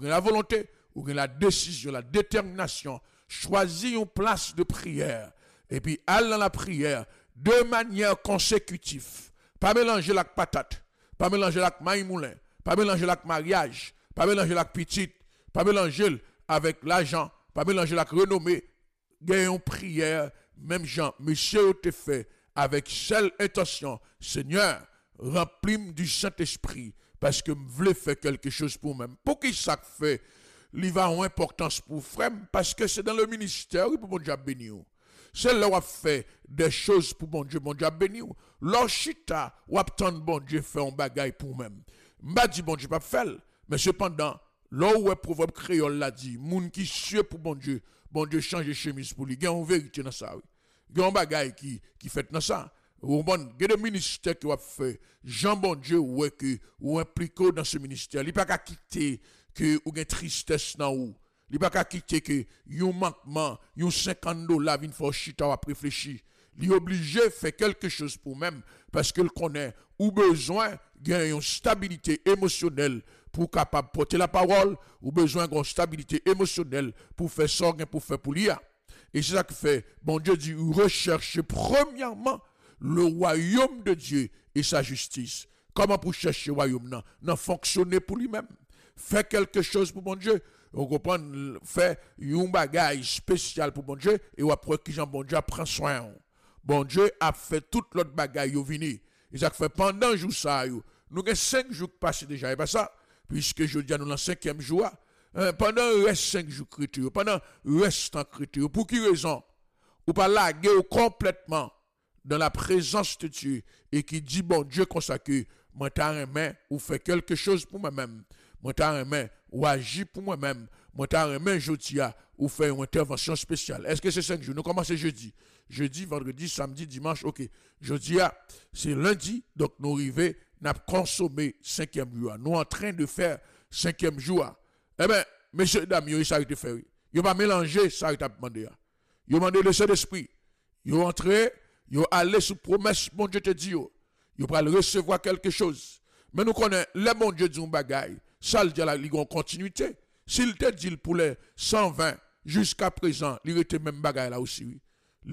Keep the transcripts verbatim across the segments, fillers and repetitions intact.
avez la volonté, vous avez la décision, la détermination, choisir une place de prière. Et puis, aller dans la prière de manière consécutive. Pas mélanger la patate, pas mélanger la maï moulin, pas mélanger la mariage, pas mélanger la petite, pas mélanger avec l'argent, pas mélanger la renommée. Gagne une prière, même Jean, monsieur te fait avec seule intention, Seigneur, remplis-moi du Saint-Esprit, parce que je veux faire quelque chose pour moi. Pour qui ça fait, il va avoir importance pour frère, parce que c'est dans le ministère pour mon Dieu béni. C'est là où on fait des choses pour mon Dieu, mon Dieu béni. L'orchita, ou attend bon Dieu faire un bagage pour moi. Je dis bon Dieu pas faire, mais cependant, là où le proverbe créole l'a dit, moun qui suit pour bon Dieu, bon Dieu change de chemise pour lui. Il y a une vérité dans ça. Il y a un bagage qui, qui fait dans ça. Il y a des ministères qui ont fait. Jean bon Dieu, ou que ou impliqué dans ce ministère. Il n'y a pas qu'à quitter que ou une tristesse dans ou. Il n'y a pas qu'à quitter que un manquement, un cinquante dollars, une fois chita à réfléchir. Il est obligé de faire quelque chose pour même parce qu'il connaît ou besoin d'une stabilité émotionnelle pour capable porter la parole, ou besoin d'une stabilité émotionnelle pour faire sortir, pour faire pour lui. Et c'est ça que fait, bon Dieu dit, recherchez premièrement le royaume de Dieu et sa justice. Comment pour chercher le royaume? Non, non fonctionner pour lui-même. Faire quelque chose pour bon Dieu. On comprend, faire un bagage spécial pour bon Dieu, et après que Jean bon Dieu prend soin. Bon Dieu a fait toute l'autre bagaille yo vini. Et ça fait pendant jour ça yo. Nous avons cinq jours passés déjà, et pas ça, puisque je dis à nous le cinquième jour, hein, pendant le reste cinq jours critères, pendant le reste en critères, pour qui raison? Ou pas laguer complètement dans la présence de Dieu et qui dit bon Dieu consacré, moi t'as un main ou fait quelque chose pour moi-même, moi t'as un main ou agir pour moi-même, moi t'as un main jeudi ou faire une intervention spéciale. Est-ce que c'est cinq jours? Nous commençons jeudi. Jeudi, vendredi, samedi, dimanche, ok. Jeudi, c'est lundi, donc nous arrivons, nous avons consommé cinquième jour. Nous sommes en train de faire cinquième jour. Eh bien, messieurs, dames, ils ont été fait. Ils n'ont pas mélangé ça, ils ont demandé. Ils ont demandé le Saint-Esprit. Ils ont entré, ils ont allé sous promesse, bon Dieu te dit. Ils ont recevoir quelque chose. Mais nous connaissons, le bon Dieu dit un bagaille. Ça, il dit la ligue en continuité. S'il te dit pour les cent vingt, jusqu'à présent, il était même bagaille là aussi. Oui.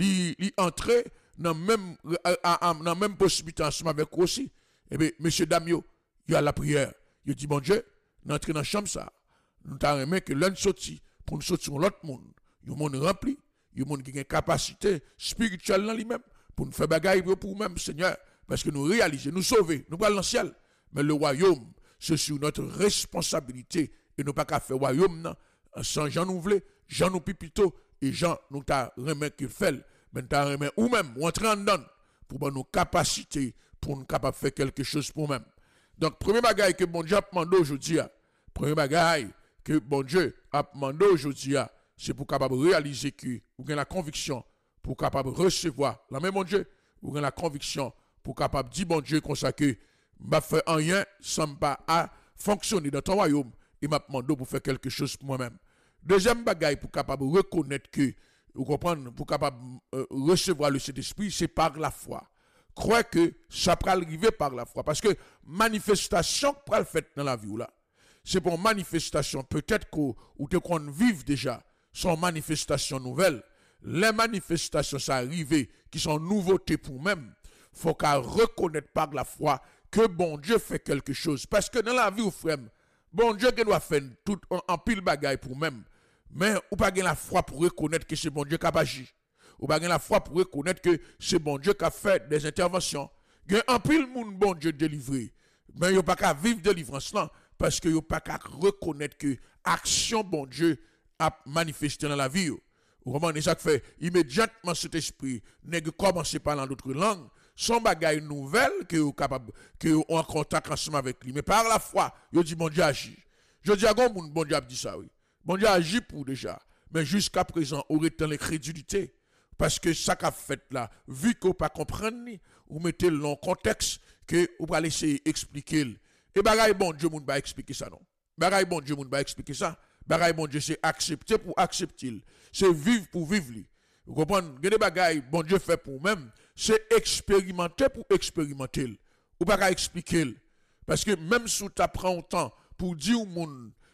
Il entrait dans même dans même possibilité ensemble avec vous aussi. Eh bien, monsieur Damio, il y a la prière. Il dit, bon Dieu, nous entrons dans la chambre ça. Nous t'avons que l'un sorti pour nous sortir l'autre monde. Il y a un monde rempli. Il y a un monde qui a une capacité spirituelle dans lui-même pour nous faire bagaille pour nous-mêmes, Seigneur. Parce que nous réalisons, nous sauver, nous parlons dans le ciel. Mais le royaume, c'est sur notre responsabilité. Et nous pas qu'à faire le royaume non, sans Jean nous voulons, Jean nous pipito. Et Jean, nous t'a remis qu'il fait, mais t'a remis ou même, ou entrer en dedans, pour nos capacités, pour nous capables de faire quelque chose pour nous-mêmes. Donc, premier bagage que bon Dieu a demandé aujourd'hui, premier bagage que bon Dieu a demandé aujourd'hui, c'est pour capable réaliser que vous avez la conviction, pour capable recevoir la même bon Dieu, vous avez la conviction, pour capable dire bon Dieu comme ça que m'a fait rien sans pas à fonctionner dans ton royaume, et m'a demandé pour faire quelque chose pour moi-même. Deuxième bagaille pour capable reconnaître que, vous comprenez, pour capable euh, recevoir le Saint-Esprit, c'est par la foi. Croyez que ça peut arriver par la foi. Parce que manifestation peut le faire dans la vie là. C'est pour manifestation, peut-être que ou te qu'on vive déjà, sont manifestations nouvelles. Les manifestations ça arrive qui sont nouveautés pour même. Faut qu'à reconnaître par la foi que bon Dieu fait quelque chose. Parce que dans la vie, ou frère, bon Dieu qui doit faire tout en, en pile bagaille pour même. Mais ou pas la foi pour reconnaître que c'est bon Dieu qui a agi. Ou pas la foi pour reconnaître que c'est bon Dieu qui a fait des interventions. Il y a un pile monde bon Dieu délivré. Mais il n'y a pas qu'à vivre délivrance là. Parce qu'il n'y a pas qu'à reconnaître que action bon Dieu a manifesté dans la vie. Vous comprenez ça que fait immédiatement cet esprit n'est commencé par parler d'autres langues. Son bagaille nouvelle que vous capable que vous en contact ensemble avec lui. Mais par la foi, il dit bon Dieu agit. Je dis à bon bon Dieu a dit ça oui. Bon Dieu agit pour déjà. Mais jusqu'à présent, on retient l'incrédulité. Parce que ça qu'a fait là, vu qu'on ne pas comprendre, vous mettez le long contexte que vous va laisser expliquer. Et bagaille bon Dieu, moun va expliquer ça non. Bagaille bon Dieu, moun va expliquer ça. Bagaille bon Dieu, c'est accepter pour accepter. C'est vivre pour vivre. Vous comprenez? Des bagaille bon Dieu fait pour même, c'est expérimenter pour expérimenter. Ou pas expliquer. Parce que même si tu apprends autant pour dire au monde,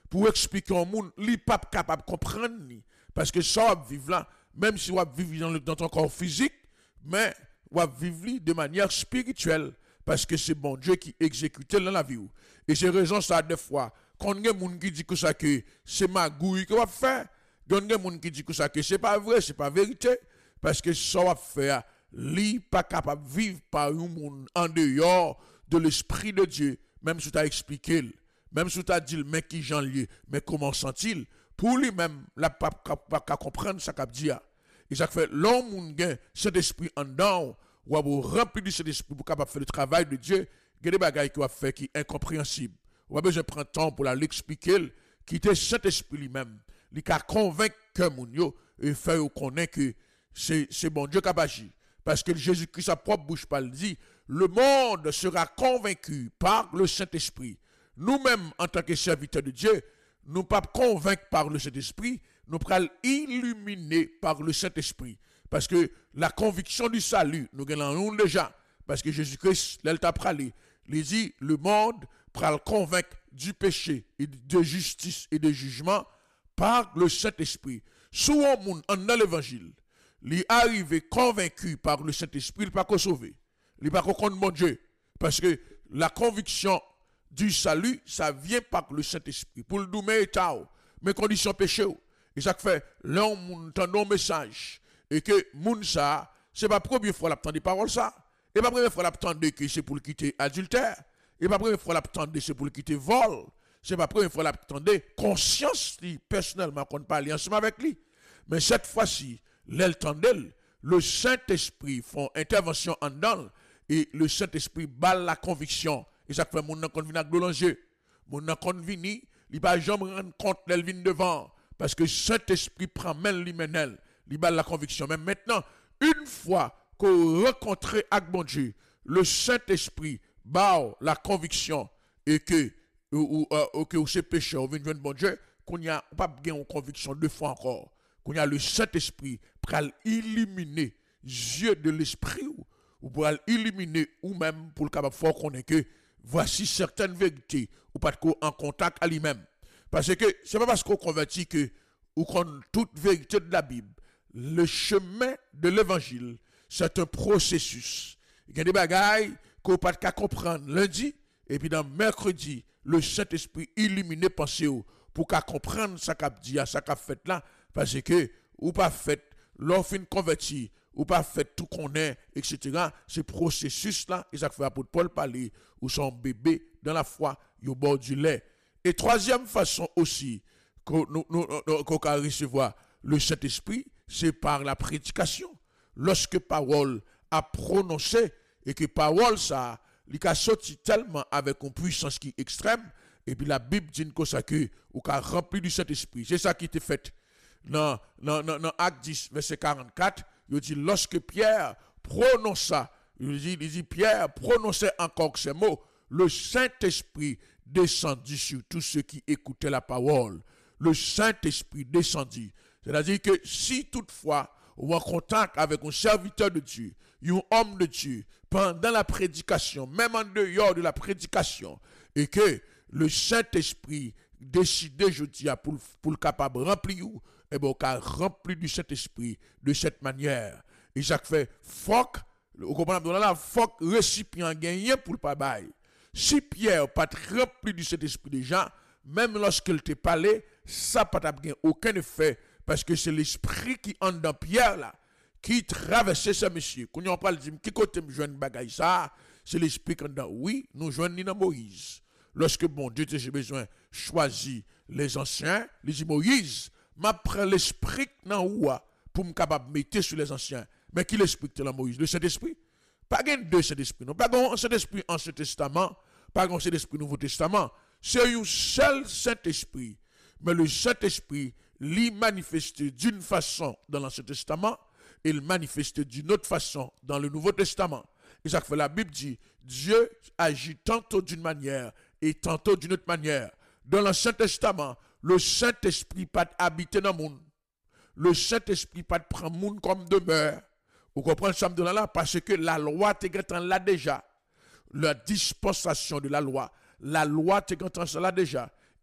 pour expliquer au monde, li pas capable de comprendre ni parce que ça va vivre là, même si on va vivre dans, le, dans ton corps physique, mais on va vivre de manière spirituelle parce que c'est bon Dieu qui exécute dans la vie. Et c'est raison ça des fois quand il y a des gens qui disent que ça que c'est magouille que va faire, il y a des gens qui disent que ça que c'est pas vrai, c'est pas vérité parce que ça va faire li pas capable de vivre par un monde en dehors de l'esprit de Dieu, même si tu as expliqué, même si tu as dit mais qui j'en lié, mais comment sent-il pour lui-même la pas pas comprendre ça qu'a dit. Et ça fait l'homme moun gen cet esprit en dedans ou a rempli de cet esprit pour capable faire le travail de Dieu, il y a des bagages qui va faire qui est incompréhensible. On a besoin de prendre temps pour l'expliquer, qui était cet esprit lui-même, il a convaincre que moun yo et faire connaître que c'est c'est bon Dieu qui a agi. Parce que Jésus-Christ, sa propre bouche parle, dit, le monde sera convaincu par le Saint-Esprit. Nous-mêmes, en tant que serviteurs de Dieu, nous ne pas convaincre par le Saint-Esprit, nous sommes illuminés par le Saint-Esprit. Parce que la conviction du salut, nous gagnons déjà. Parce que Jésus-Christ, là, il t'a parlé. Il dit, le monde pourra le convaincre du péché, et de justice et de jugement par le Saint-Esprit. Souvent, dans l'évangile, il arrivé convaincu par le Saint-Esprit, il n'est pas qu'au sauver. Il n'est pas qu'au contre mon Dieu. Parce que la conviction du salut, ça vient par le Saint-Esprit. Pour le doumer et tao, mes conditions péché. Et ça fait, là, on entend nos messages. Et que, moun ça, c'est pas la première fois l'abtendre des paroles ça. Et pas la première fois l'abtendre que c'est pour le quitter adultère. Et pas la première fois l'abtendre c'est pour le quitter vol. C'est pas la première fois l'abtendre conscience, personnellement, qu'on parle ensemble avec lui. Mais cette fois-ci, l'entendel, le Saint-Esprit font intervention en dedans et le Saint-Esprit balle la conviction. Et ça fait mon nan kon vini ak l'enjeu. Mon nan kon vini, il va jamais rendre compte d'elle vient devant parce que Saint-Esprit prend main li menel, il balle la conviction. Mais maintenant, une fois qu'on rencontre avec bon Dieu, le Saint-Esprit balle la conviction et que ou, ou, ou que c'est péché ou vient bon Dieu, qu'on y a pas gagner une conviction deux fois encore. Qu'on y a le Saint-Esprit pour illuminer les yeux de l'esprit ou pour illuminer ou même pour le capable fort qu'on est que voici certaines vérités ou pas en contact à lui-même. Parce que c'est pas parce qu'on convertit que ou qu'on toute vérité de la Bible. Le chemin de l'évangile, c'est un processus. Il y a des bagailles qu'on pas qu'à comprendre lundi et puis dans mercredi, le Saint-Esprit illumine pensée pour qu'à comprendre ça qu'a dit, ça qu'a fait là. Parce que, ou pas fait, l'offre converti, ou pas fait tout qu'on est, et cetera. Ce processus-là, et ça fait l'apôtre Paul parler, ou son bébé dans la foi, il au bord du lait. Et troisième façon aussi, qu'on qu recevoir le Saint-Esprit, c'est par la prédication. Lorsque parole a prononcé, et que parole ça, il a sorti tellement avec une puissance qui est extrême, et puis la Bible dit que ça que, ou qu'a rempli du Saint-Esprit. C'est ça qui était fait. Dans, dans, dans, dans Acte dix, verset quarante-quatre, il dit, lorsque Pierre prononça, il dit, il dit Pierre prononçait encore ces mots, le Saint-Esprit descendit sur tous ceux qui écoutaient la parole. Le Saint-Esprit descendit. C'est-à-dire que si toutefois, on est en contact avec un serviteur de Dieu, un homme de Dieu, pendant la prédication, même en dehors de la prédication, et que le Saint-Esprit décide, je dis, pour, pour le capable remplir, et bien, on a rempli du Saint-Esprit de cette manière. Et ça fait, faut que, vous comprenez, là, faut que le récipient gagne pour le pas bail. Si Pierre n'a pas rempli du Saint-Esprit déjà, même lorsqu'il te parlait, ça n'a pas aucun effet, parce que c'est l'Esprit qui entre dans Pierre là, qui traversait ce monsieur. Quand on parle de qui côté me joindre bagaille ça, c'est l'Esprit qui entre. Oui, nous joignons dans Moïse. Lorsque bon Dieu j'ai besoin choisir les anciens, il dit Moïse, m'a prend l'esprit dans ouah pour me capable mettre sur les anciens. Mais qui l'esprit dans Moïse? Le Saint-Esprit? Pas gain deux Saint-Esprit, non. Pas un Saint-Esprit Ancien Testament, pas un Saint-Esprit Nouveau Testament. C'est un seul Saint-Esprit. Mais le Saint-Esprit l'y manifeste d'une façon dans l'Ancien Testament et il manifeste d'une autre façon dans le Nouveau Testament. Et ça fait la Bible dit, Dieu agit tantôt d'une manière et tantôt d'une autre manière. Dans l'Ancien Testament, le Saint-Esprit pas habité dans le monde. Le Saint-Esprit pas prend le monde comme demeure. Vous comprenez ça de là parce que la loi est là déjà. La dispensation de la loi, la loi est là déjà.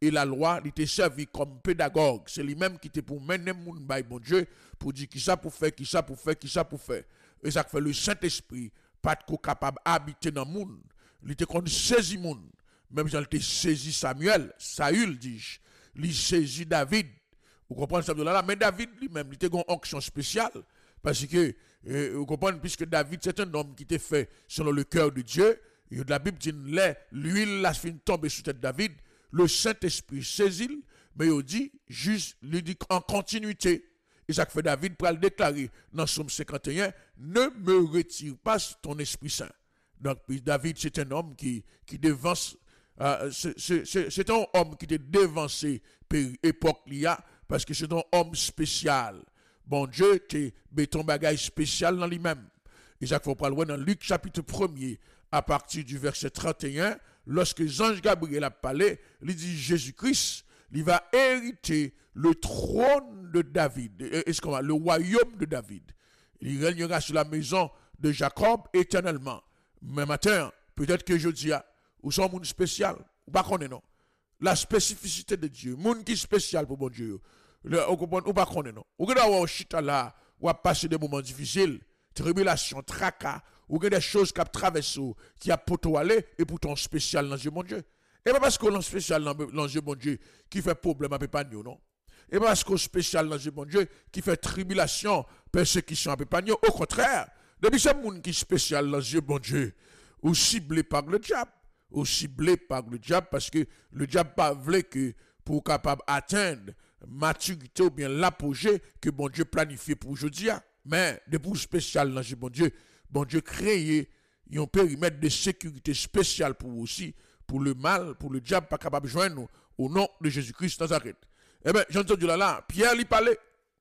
et la loi, il était servi comme pédagogue. C'est lui-même qui était pour mener mon bail, bon Dieu, pour dire qui ça pour faire, qui ça pour faire, qui ça pour faire. Et ça fait le Saint-Esprit, pas de capable d'habiter dans le monde. Il était qu'on saisit le monde. Même si il était saisi Samuel, Saül, dis-je, il saisit David. Vous comprenez ça là, mais David lui-même, il était une onction spéciale. Parce que, euh, vous comprenez, puisque David, c'est un homme qui était fait selon le cœur de Dieu. Et la Bible dit, l'huile la fin tomber sur tête de David. Le Saint-Esprit saisit, mais il dit, juste, il dit en continuité. Et ça fait David pour le déclarer dans Somme cinquante et un, ne me retire pas ton Esprit Saint. Donc, David, c'est un homme qui, qui dévance, euh, c'est un homme qui était dévancé par l'époque l'I A, parce que c'est un homme spécial. Bon Dieu, tu béton bagage spécial dans lui-même. Et ça faut pas le voir dans Luc chapitre premier, à partir du verset trente et un, lorsque l'ange Gabriel a parlé, il dit Jésus-Christ, il va hériter le trône de David, est-ce qu'on va, le royaume de David. Il régnera sur la maison de Jacob éternellement. Mais matin, peut-être que je dis, ou son monde spécial, ou pas qu'on est non. La spécificité de Dieu, monde qui est spécial pour bon Dieu. Ou pas qu'on est non. Ou que d'avoir chita là, ou à passer des moments difficiles, tribulation, tracas, ou que des choses qui traversent, qui a pour toi aller, et pourtant spécial dans Dieu mon Dieu. Et pas parce qu'on est spécial dans Dieu mon Dieu qui fait problème à Pépagno, non. Et pas parce qu'on est spécial dans Dieu mon Dieu qui fait tribulation, persécution à Pépagno. Au contraire, depuis ce monde qui est spécial dans Dieu mon Dieu, ou ciblé par le diable, ou ciblé par le diable, parce que le diable pas voulu que pour capable atteindre maturité ou bien l'apogée que bon Dieu planifie pour aujourd'hui. Mais depuis spécial dans Dieu bon Dieu, bon Dieu créé un périmètre de sécurité spécial pour vous aussi, pour le mal, pour le diable, pas capable de joindre nous, au nom de Jésus-Christ Nazareth. Eh bien, j'ai entendu là, là, Pierre lui parlait.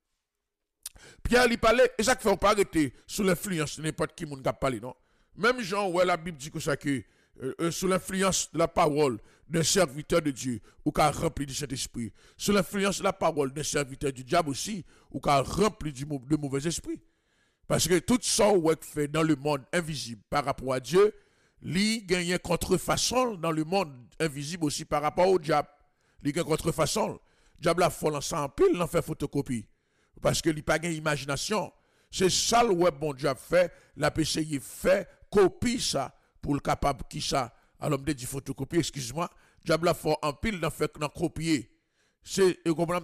Pierre lui parlait, et ça ne fait pas arrêter sous l'influence de n'importe qui qui a parlé, non? Même Jean, où la Bible dit que ça, que euh, sous l'influence de la parole d'un serviteur de Dieu, ou qu'a rempli du Saint-Esprit, sous l'influence de la parole d'un serviteur du diable aussi, ou qu'a rempli du, de mauvais esprit. Parce que tout ça, ouais, fait dans le monde invisible par rapport à Dieu, lui gagne contrefaçon dans le monde invisible aussi par rapport au diable. Lui gagne contrefaçon. Le diable a fait en pile, il en fait photocopie. Parce que lui n'a pas d'imagination. C'est ça le bon Dieu a fait. La P C I fait copie ça pour le capable qui ça. Alors, on me dit photocopie, excuse-moi. Le diable a fait en pile, il en fait copier. C'est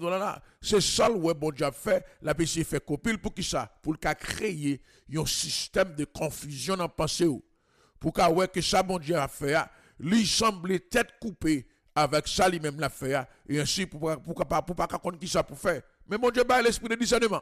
ça le bon Dieu a fait. La P C I fait copie pour qui ça? Pour le créer un système de confusion dans la pensée. Pour que ouais que ça bon Dieu a fait, lui semble tête coupée avec ça lui-même l'a fait, et ainsi pour pour pas pour pas qu'on qui ça pour faire. Mais mon Dieu a l'esprit de discernement.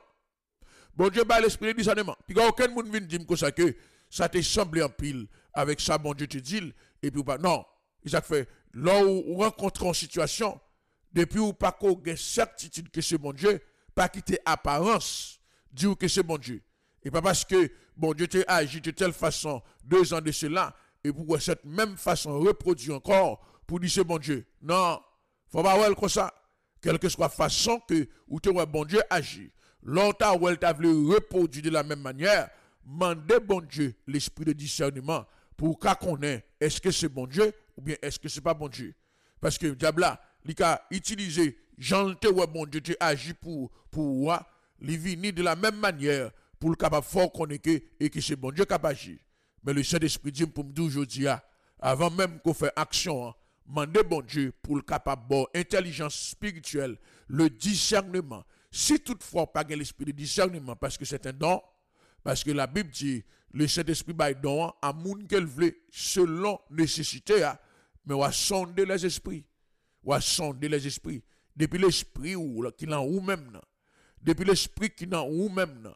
Bon Dieu a l'esprit de discernement. Puis quand aucun monde vient dire que ça que ça te semble en pile avec ça bon Dieu te dit et puis pas non, il ça fait là où on rencontre en situation depuis ou pas qu'on a certitude que c'est bon Dieu, pas quitter apparence, dire que c'est bon Dieu. Et pas parce que bon Dieu t'a agi de telle façon deux ans de cela, et pour cette même façon reproduire encore, pour dire c'est bon Dieu. Non, faut pas voir comme ça. Quelle que soit la façon que où tu vois bon Dieu agit. Longtemps où elle t'a voulu reproduire de la même manière, mandez bon Dieu l'esprit de discernement pour qu'on connaisse est-ce que c'est bon Dieu ou bien est-ce que c'est pas bon Dieu. Parce que diable là, il a utilisé Jean te ouais bon Dieu agit pour pour moi, il vient de la même manière pour le capable fort connaître et que c'est bon Dieu qui a agi. Mais le Saint-Esprit dit pour me dire aujourd'hui, avant même qu'on fait action, mandez bon Dieu pour le capable bon intelligence spirituelle, le discernement. Si toutefois pas l'esprit de discernement, parce que c'est un don, parce que la Bible dit, le Saint-Esprit bail don à moun qu'elle veut selon nécessité, mais on va sonder les esprits, on va sonder les esprits. Depuis l'esprit qui est en ou même, depuis l'esprit qui est en ou même,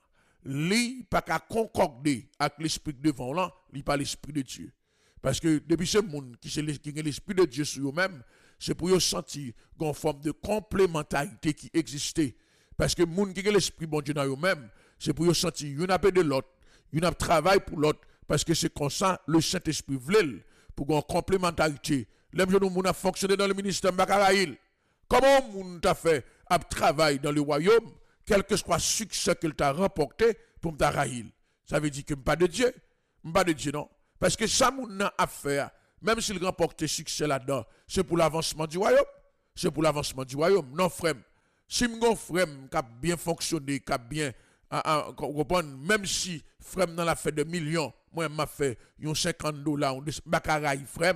lui pas qu'à concorder avec l'esprit devant là, lui pas l'esprit de Dieu. Parce que depuis ce monde qui est l'esprit de Dieu sur eux-mêmes, c'est pour eux sentir une forme de complémentarité qui existait. Parce que le monde qui est l'esprit bon Dieu dans eux-mêmes, c'est pour eux sentir une appel de l'autre, une travail pour l'autre, parce que c'est comme ça le Saint-Esprit veut pour une complémentarité. Les gens qui ont fonctionné dans le ministère Bakaraïl, comment monde t'a fait un travail dans le royaume, quel que soit le succès qu'il t'a remporté pour m'taraïl. Ça veut dire que pas de Dieu, pas de Dieu non. Parce que ça, mon a affaire, même s'il remporte succès là-dedans, c'est pour l'avancement du royaume. c'est pour l'avancement du royaume. Non, frère. Si mon frère qui a bien fonctionné, qui a bien, même si frère dans la fait de millions, moi, m'a fait cinquante dollars, je ne frère.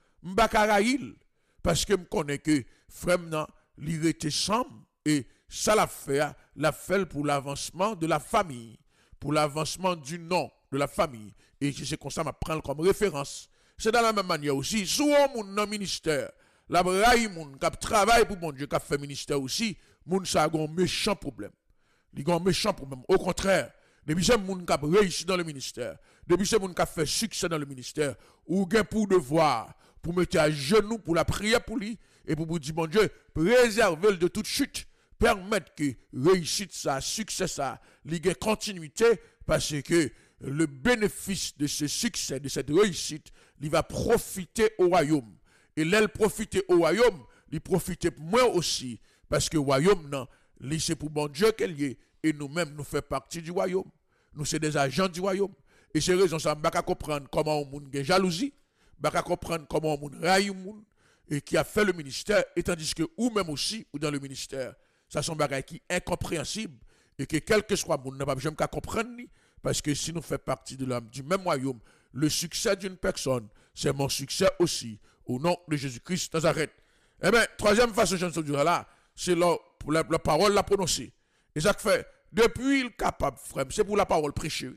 Je parce que je connais que frère, il était ensemble. Et ça l'a fait, l'a fait pour l'avancement de la famille, pour l'avancement du nom de la famille. Et c'est comme ça que je prends comme référence. C'est dans la même manière aussi. Souvent, mon dans le ministère, la braille, mon qui travaille pour mon Dieu, qui fait ministère aussi, mon ça a un méchant problème. Il a un méchant problème. Au contraire, depuis c'est mon qui a réussi dans le ministère, depuis c'est mon qui a fait succès dans le ministère, ou gain pour devoir, pour mettre à genoux, pour la prière pour lui, et pour vous dire, mon Dieu, préserver de toute chute, permettre que réussite ça, succès ça, il y ait continuité, parce que le bénéfice de ce succès, de cette réussite, il va profiter au royaume. Et l'aile profiter au royaume, il profite moi aussi, parce que le royaume, non, c'est pour bon Dieu qu'elle y est, et nous-mêmes, nous faisons partie du royaume. Nous sommes des agents du royaume. Et c'est raison ça, je ne peux pas comprendre comment on a jalousie, je ne peux pas comprendre comment on raille monde, et qui a fait le ministère, et tandis que ou même aussi, ou dans le ministère, ça sont des choses qui sont incompréhensibles, et que quel que soit le monde, nous ne pouvons pas comprendre, parce que si nous faisons partie de l'homme du même royaume, le succès d'une personne, c'est mon succès aussi, au nom de Jésus-Christ Nazareth. Eh bien, troisième façon de se dire là, c'est la, la, la parole la prononcer. Et ça fait, depuis le capable, frère, c'est pour la parole prêcher.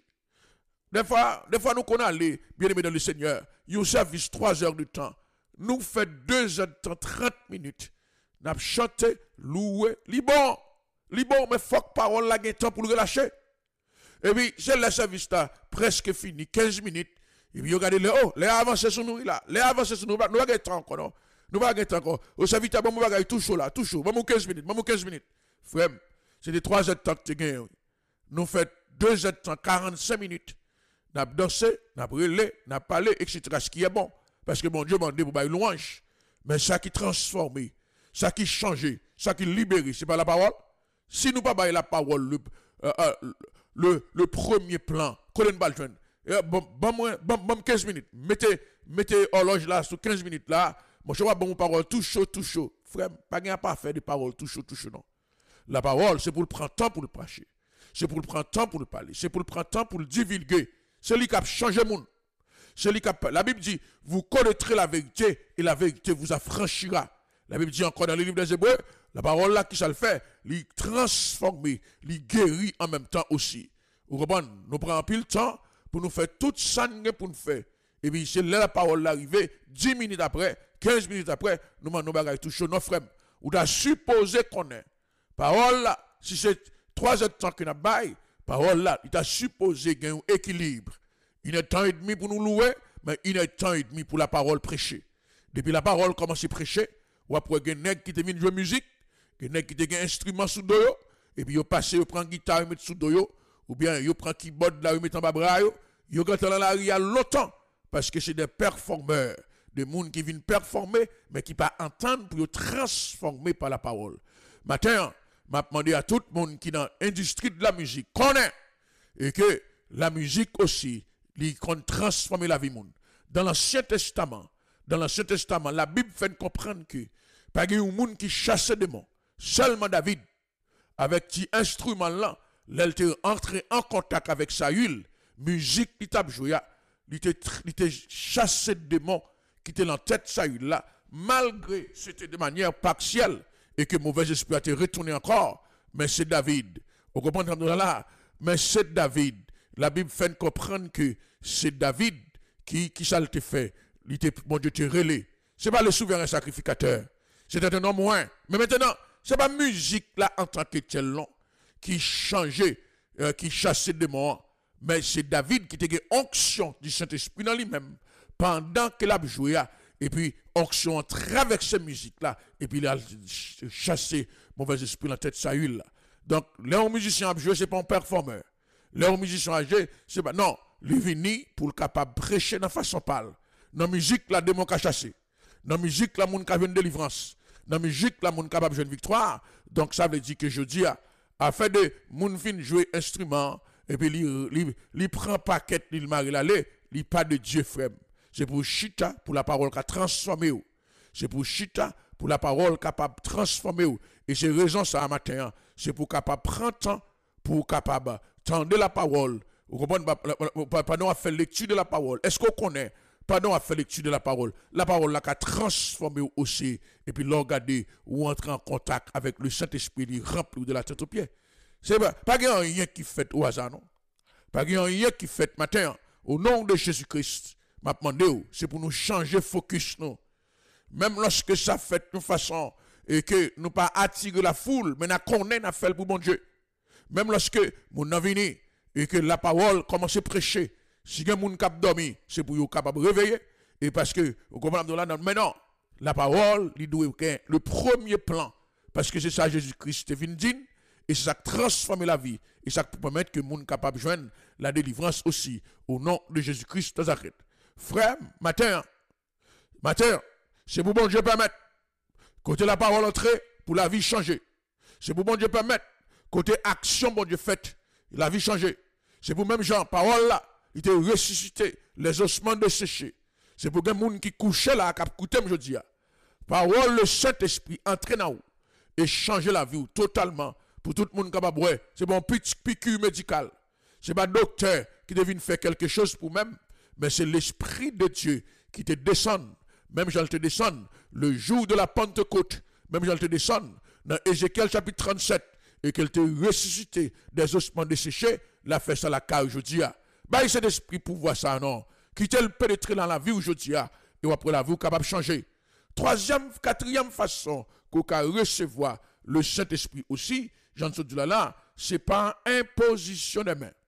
Des fois, des fois nous connaissons les bien-aimés dans le Seigneur, ils service trois heures de temps. Nous faisons deux heures de temps, trente minutes. Nous chanté, loué, li bon, li bon, mais faut que parole la gagne temps pour le relâcher. Et puis, c'est le service là, presque fini, quinze minutes. Et puis, regardez, les, oh, les avancées sur nous, là, les avancées sur nous, nous n'avons pas temps encore, non? Nous n'avons pas temps encore. Au service, nous n'avons pas tout chaud là, tout chaud. Maman quinze minutes, maman quinze minutes. Frère, c'est des trois heures de temps que tu gagnes. Nous faisons deux heures de temps, quarante-cinq minutes. Nous avons dansé, nous avons relé, nous avons parlé, et cetera. Ce qui est bon. Parce que mon Dieu m'a dit pour une louange. Mais ça qui transforme, ça qui change, ça qui libère, ce n'est pas la parole. Si nous ne pas la parole, le, euh, euh, le, le premier plan, Colin Baldwin, bon, bon, bon, bon, quinze minutes, mettez, mettez horloge là, sur quinze minutes là, moi je vois bon parole tout chaud, tout chaud. Frère, pas de pas faire de parole tout chaud, tout chaud, non. La parole, c'est pour le prendre temps pour le prêcher. C'est pour le prendre temps pour le parler. C'est pour le prendre temps pour le divulguer. C'est lui qui a changé le monde. C'est lui qui a... La Bible dit, vous connaîtrez la vérité et la vérité vous affranchira. La Bible dit encore dans le livre des Hébreux, la parole là qui ça le fait, il transforme, il guérit en même temps aussi. Vous comprenez? Nous prenons plus le temps pour nous faire tout ça pour nous faire. Et puis c'est là la parole arrivée, dix minutes après, quinze minutes après, nous m'en nous tout chaud, nos frères. Ou d'as supposé qu'on est. Parole là, si c'est trois heures de temps qu'on a bail, parole là, il t'a supposé qu'il y ait un équilibre. Il est temps et demi pour nous louer, mais il est temps et demi pour la parole prêcher. Depuis la parole commence à prêcher, ou après il y a des nègres qui te viennent jouer musique, des nègres qui te un instrument sous doyo, et puis ils passent, ils prennent guitare, ils mettent sous doyo, ou bien ils prennent keyboard là, ils mettent en bas bras, ils rentrent dans la rue longtemps, parce que c'est des performeurs, des gens qui viennent performer, mais qui ne pas entendre pour être transformés par la parole. Maintenant, je demandé à tout le monde qui est dans l'industrie de la musique connaît, et que la musique aussi, il transforme la vie monde. Dans l'Ancien Testament, dans l'Ancien Testament, la Bible fait comprendre que pas de monde qui chassait des démons. Seulement David, avec cet instrument-là, il était entré en contact avec Saül, musique qui t'a joué, il était chassé de démons qui étaient dans la tête de Saül là, malgré c'était de manière partielle et que mauvais esprit a été retourné encore, mais c'est David. Vous comprenez là? Mais c'est David. La Bible fait comprendre que c'est David qui, qui ça le fait. Il était, mon Dieu, te relais. Ce n'est pas le souverain sacrificateur. C'était un homme moins. Mais maintenant, ce n'est pas la musique là en tant que tel non, qui changeait, euh, qui chassait des démons. Mais c'est David qui était onction du Saint-Esprit dans lui-même pendant qu'il a joué. Et puis, onction à travers cette musique-là. Et puis, il a chassé mauvais esprit dans la tête de Saül. Donc, les musiciens à jouer, ce n'est pas un performeur. Les musiciens à jouer, c'est pas. Non, il est venu pour le capable de prêcher de façon pâle. Dans la musique, la démon a chassé. Dans la musique, la monde a une délivrance. Dans la musique, la monde capable de jouer une victoire. Donc, ça veut dire que je dis, à fait de moun fin jouer instrument, et puis il prend paquet, il marie l'aller, il pas de Dieu frère. C'est pour chita, pour la parole qui a transformé. C'est pour chita, pour la parole capable de transformer ou. Et c'est raison ça matin, c'est pour capable prendre temps pour capable tendre la parole. Vous comprenez, pardon à faire lecture de la parole. Est-ce qu'on connaît pardon à faire lecture de la parole. La parole là qui a transformé aussi et puis regarder ou entrer en contact avec le Saint-Esprit, il remplit de la tête aux pieds. C'est pas pas rien qui fait au hasard non. Pas rien qui fait matin au nom de Jésus-Christ. M'a demandé c'est pour nous changer focus non. Même lorsque ça fait de façon et que nous pas attirer la foule, mais nous connaissons à faire pour bon Dieu. Même lorsque nous avons venu et que la parole commence à prêcher, si quelqu'un qui a dormi, c'est pour être capable de réveiller. Et parce que, vous comprenez, mais non, la parole, il doit être le premier plan. Parce que c'est ça Jésus-Christ est venu dire, et c'est ça qui transforme la vie. Et ça qui permettre que les gens capable de joindre la délivrance aussi, au nom de Jésus-Christ de Nazareth. Frère, matin, matin, c'est pour bon Dieu permettre, côté la parole entrée, pour la vie changer. C'est pour bon Dieu permettre, côté action, bon Dieu fait, la vie changer. C'est pour même genre, parole là, il était ressuscité, les ossements desséchés. C'est pour que les gens qui couchaient là, qui écoutaient, je dis, parole, le Saint-Esprit entre dans vous et changer la vie totalement pour tout le monde capable. C'est bon petit piqûre médical. Ce n'est pas docteur qui devine faire quelque chose pour même, mais c'est l'Esprit de Dieu qui te descend. Même j'allais te descendre le jour de la Pentecôte, même j'allais te descendre dans Ézéchiel chapitre trente-sept, et qu'elle te ressuscité des ossements desséchés, la fait ça la car aujourd'hui. Bah, c'est l'esprit pour voir ça, non. Qui te le pénétrer dans la vie aujourd'hui, et après la vie, capable de changer. Troisième, quatrième façon qu'on peut recevoir le Saint-Esprit aussi, Jean de là, là, ce n'est pas imposition des mains.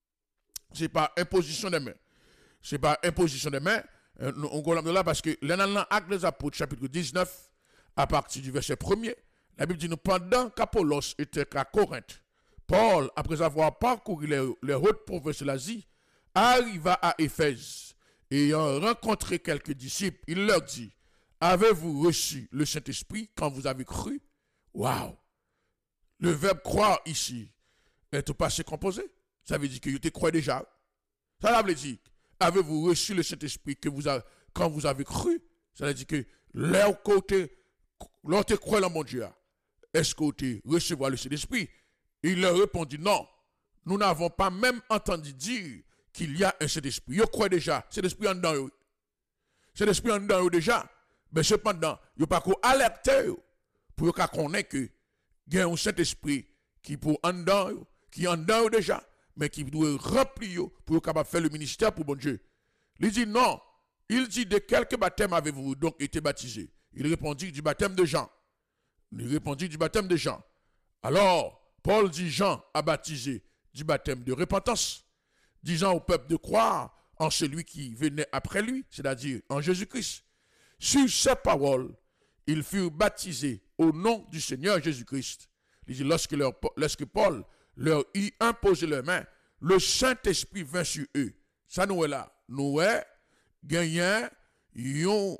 Ce n'est pas imposition des mains. Ce n'est pas imposition des mains. On va là parce que dans Actes des Apôtres, chapitre dix-neuf, à partir du verset premier, la Bible dit nous, pendant qu'Apollos était à Corinthe, Paul, après avoir parcouru les, les hautes provinces de l'Asie, arriva à Éphèse. Ayant rencontré quelques disciples, il leur dit, avez-vous reçu le Saint-Esprit quand vous avez cru? Waouh! Le verbe croire ici est au passé composé. Ça veut dire que vous te croyez déjà. Ça veut dire, avez-vous reçu le Saint-Esprit que vous avez, quand vous avez cru? Ça veut dire que leur côté, leur te croit dans mon Dieu. Est-ce que tu recevoir le Saint-Esprit? Il leur répondit non. Nous n'avons pas même entendu dire qu'il y a un Saint-Esprit. Vous croyez déjà, c'est l'Esprit en dedans. C'est l'Esprit en dedans déjà. Mais cependant, vous n'avez pas alerter pour connaître que il y a un Saint-Esprit qui pour en dedans, qui est en dedans déjà, mais qui doit remplir pour capable faire le ministère pour bon Dieu. Il dit non. Il dit de quelques baptêmes avez-vous donc été baptisés? Il répondit du baptême de Jean. Il répondit du baptême de Jean. Alors, Paul dit Jean a baptisé du baptême de repentance, disant au peuple de croire en celui qui venait après lui, c'est-à-dire en Jésus-Christ. Sur ces paroles, ils furent baptisés au nom du Seigneur Jésus-Christ. Il dit, lorsque, leur, lorsque Paul leur y imposé leurs mains, le Saint-Esprit vint sur eux. Ça nous est là. Nous est gagnant une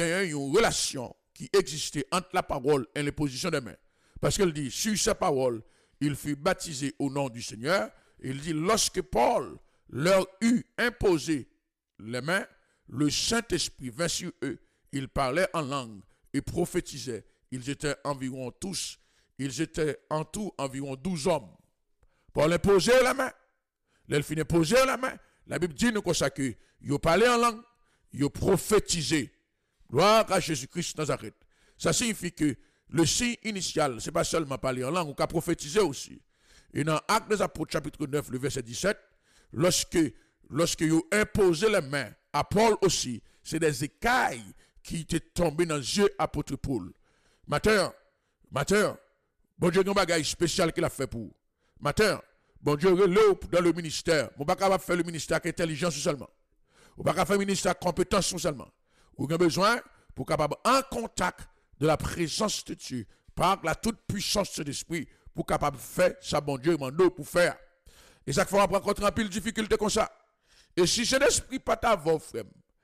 relation qui existait entre la parole et l'imposition des mains. Parce qu'elle dit, sur ces paroles, il fut baptisé au nom du Seigneur. Il dit, lorsque Paul leur eut imposé les mains, le Saint-Esprit vint sur eux. Ils parlaient en langue et prophétisaient. Ils étaient environ tous, ils étaient en tout environ douze hommes. Paul imposait la main. L'elfine imposait la main. La Bible dit nous comme ça que ils ont parlé en langue, ils ont prophétisé. Gloire à Jésus-Christ Nazareth. Ça signifie que le signe initial, ce n'est pas seulement parler en langue, on peut prophétiser aussi. Et dans Actes des Apôtres, chapitre neuf, le verset dix-sept, lorsque, lorsque ils ont imposé les mains à Paul aussi, c'est des écailles qui étaient tombées dans les yeux apôtre Paul. Matin, matin, bon Dieu, il y a un bagage spécial qu'il a fait pour. Matin, bon Dieu, dans le ministère, on ne peut pas faire le ministère avec intelligence seulement. On ne peut pas faire le ministère avec compétence seulement. On a besoin pour capable en contact de la présence de Dieu, par la toute puissance de l'esprit, pour capable faire ça, bon Dieu, mando pour faire. Et ça fait rencontrer un pile de difficultés comme ça. Et si c'est l'esprit pas t'avoir, frère,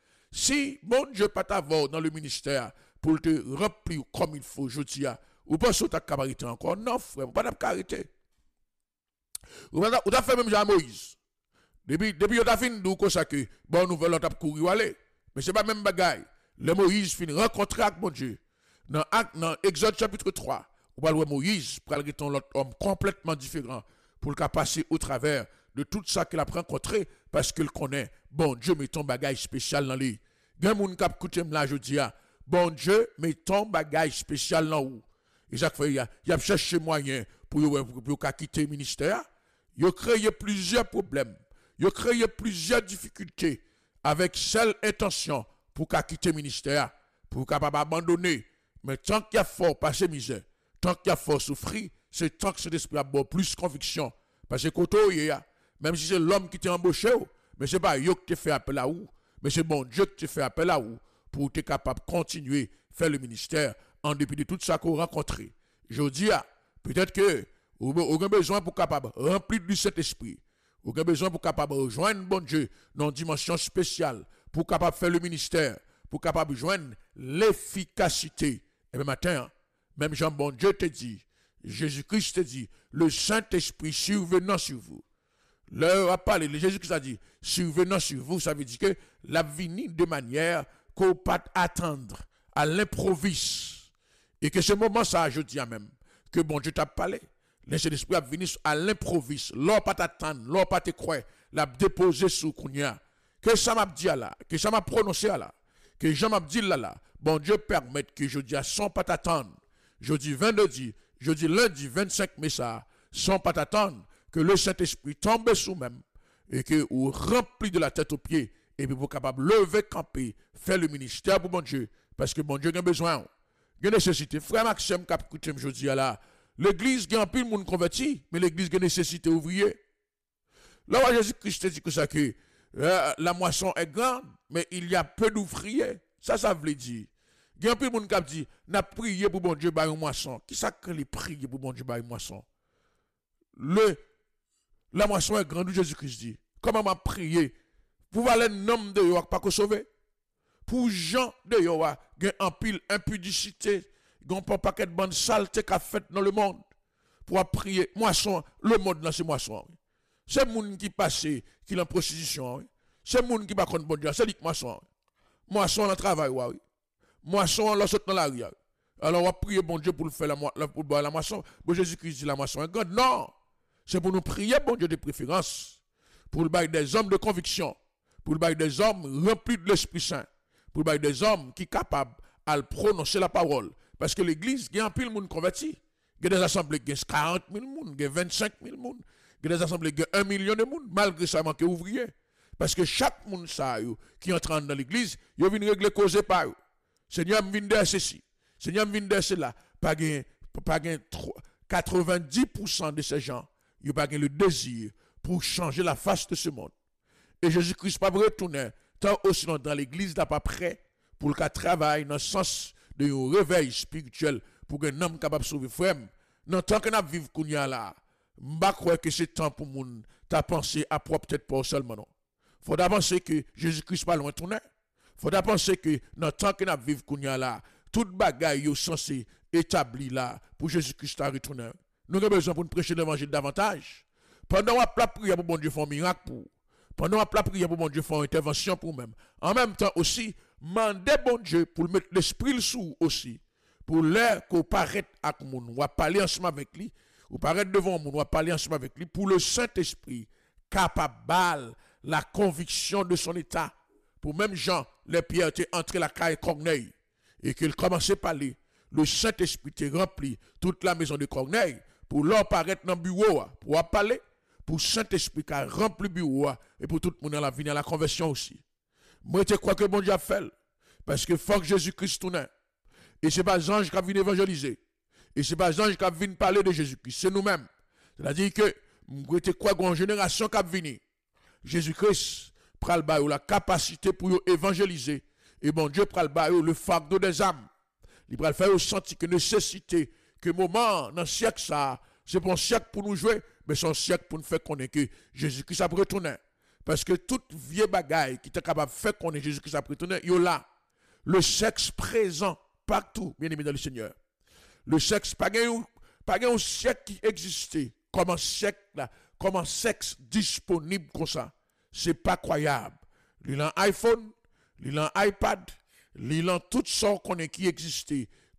si bon Dieu pas t'avoir dans le ministère pour te remplir comme il faut, je dis, ou pas sur ta camarité encore, non, frère, pas ta arrêter. Ou t'as fait même Jean Moïse. Depuis, depuis, on a fini de comme ça que, bon, nouvelle, on t'a couru aller. Mais c'est pas même bagaille. Le Moïse finit rencontrer avec mon Dieu. Dans, dans Exode chapitre trois, on parle de Moïse, pour aller un autre homme complètement différent, pour le passer au travers de tout ça qu'il a rencontré, parce qu'il connaît, bon Dieu, met ton bagage spécial dans lui. Il y a des gens qui écoutent là, je dis, bon Dieu, met ton bagage spécial dans où? Et chaque fois, il a, il a cherché moyen pour, pour, pour, pour quitter le ministère. Il a créé plusieurs problèmes. Il a créé plusieurs difficultés avec seule intention pour quitter le ministère, pour capable abandonner. Mais tant qu'il y a fort passer misère, tant qu'il y a fort souffrir, c'est tant que cet esprit a bon plus conviction. Parce que quand même si c'est l'homme qui t'a embauché, mais ce n'est pas eux qui te fait appel à vous, mais c'est bon Dieu qui te fait appel à vous pour être capable de continuer à faire le ministère en dépit de tout ça qu'on a rencontré. Je dis, peut-être que vous avez besoin pour capable remplir de cet esprit. Vous avez besoin pour capable rejoindre bon Dieu dans une dimension spéciale, pour capable faire le ministère, pour capable joindre l'efficacité. Et bien matin, même Jean bon Dieu te dit, Jésus-Christ te dit, le Saint-Esprit survenant sur vous. Leur a parlé, Jésus-Christ a dit, survenant sur vous, ça veut dire que la venue de manière qu'on ne peut pas attendre à l'improviste. Et que ce moment, ça, je dis même, que bon Dieu t'a parlé. L'Esprit a venu à l'improviste. L'on pas t'attendre, l'on pas te croire, l'a déposé sous Kounia. Que ça m'a dit là, que ça m'a prononcé là, que Jean m'a dit là là, bon Dieu permette que je dis à sans pas t'attendre. Je dis vendredi, je dis lundi vingt-cinq mai ça, sans pas t'attendre, que le Saint-Esprit tombe sous même, et que vous rempli de la tête aux pieds, et puis vous capable de lever, camper, faire le ministère pour bon Dieu, parce que bon Dieu a besoin. Il y a nécessité. Frère Maxime, cap écoutez, je dis là, l'église a un peu de monde converti, mais l'église a nécessité ouvrier. Là, Jésus-Christ dit que ça que euh, la moisson est grande, mais il y a peu d'ouvriers. Ça, ça veut dire. Il y a un peu de monde qui dit, n'a prié pour bon Dieu par une moisson. Qui ça que les prier pour bon Dieu par une moisson? Le, la moisson est grande, Jésus-Christ dit. Comment m'a prié pour aller un homme de Yoak pas sauver? Pour gens de Yoak, il y a un pile impudicité, il y a un paquet de bonnes saletés qu'a fait dans le monde. Pour prier, moisson, le monde dans ces moissons. C'est le monde qui passe, qui est en prostitution. C'est le monde qui va contre bon Dieu, c'est lui qui moisson. Moisson dans le travail, oui. Moisson, on saute dans la rue. Alors on va prier bon Dieu pour le faire la, pour boire la moisson. Bon Jésus-Christ dit la moisson est grande. Non, c'est pour nous prier bon Dieu de préférence. Pour le bail des hommes de conviction. Pour le bail des hommes remplis de l'Esprit Saint. Pour le bail des hommes qui sont capables de prononcer la parole. Parce que l'église, il y a un pile de monde converti. Il y a des assemblées qui ont quarante mille personnes, il y a vingt-cinq mille personnes. Il y a des assemblées qui ont un million de personnes. Malgré ça, il manque ouvrier. Parce que chaque monde qui entre dans l'église, il vient régler causer par eux. Seigneur me vient de ceci. Seigneur me vient de cela. Pas quatre-vingt-dix pour cent de ces gens, ils n'ont pas le désir pour changer la face de ce monde. Et Jésus-Christ pas retourner tant aussi dans l'église n'a pas prêt pour le travail dans le sens de un réveil spirituel pour qu'un homme capable de sauver frère. Non, tant que nous vivons qu'on y a là, je ne crois que c'est temps pour moun ta pensée à propre peut-être pas seulement non. Faut penser que Jésus-Christ pas loin tourner. Faut penser que dans tant que nous vivons qu'on y a là, toute bagaille est censée établir là pour Jésus-Christ à retourner. Nous avons besoin pour nous prêcher l'évangile davantage. Pendant la prière pour bon Dieu faire un miracle pour. Pendant la prière pour bon Dieu faire une intervention pour même. En même temps aussi, mandez bon Dieu pour mettre l'esprit sous aussi. Pour l'air qu'on paraît avec moun, on va parler ensemble avec lui, ou paraître devant moun, on va parler ensemble avec lui, pour le Saint-Esprit capable la conviction de son état. Pour même Jean, les pierres étaient entrées la caille Corneille, et qu'il commençait à parler, le Saint-Esprit était rempli toute la maison de Corneille, pour leur paraître dans le bureau, pour parler, pour le Saint-Esprit qui a rempli le bureau, et pour tout le monde la venir à la conversion aussi. Moi, je crois que bon Dieu a fait, parce que faut que Jésus-Christ tourne. Et ce n'est pas Jean qui a venu évangéliser. Et ce n'est pas Jean qui a venu parler de Jésus-Christ. C'est nous-mêmes. C'est-à-dire que, je crois qu'il y a une génération qui a venu. Jésus-Christ prend la capacité pour évangéliser. Et bon Dieu prend le fardeau des âmes. Il va faire sentir que nécessité, que moment, dans le siècle, ça, c'est pas un siècle pour nous jouer, mais c'est un siècle pour nous faire connaître que Jésus-Christ a retourné. Parce que toute vieille bagaille qui est capable de faire connaître Jésus-Christ a retourné, il y a là. Le sexe présent partout, bien aimé dans le Seigneur. Le sexe, pas un siècle qui existait comme un siècle, là, comme un sexe disponible comme ça. C'est pas croyable. Il a un iPhone, il a un iPad, il a tout ça qu'on est qui existait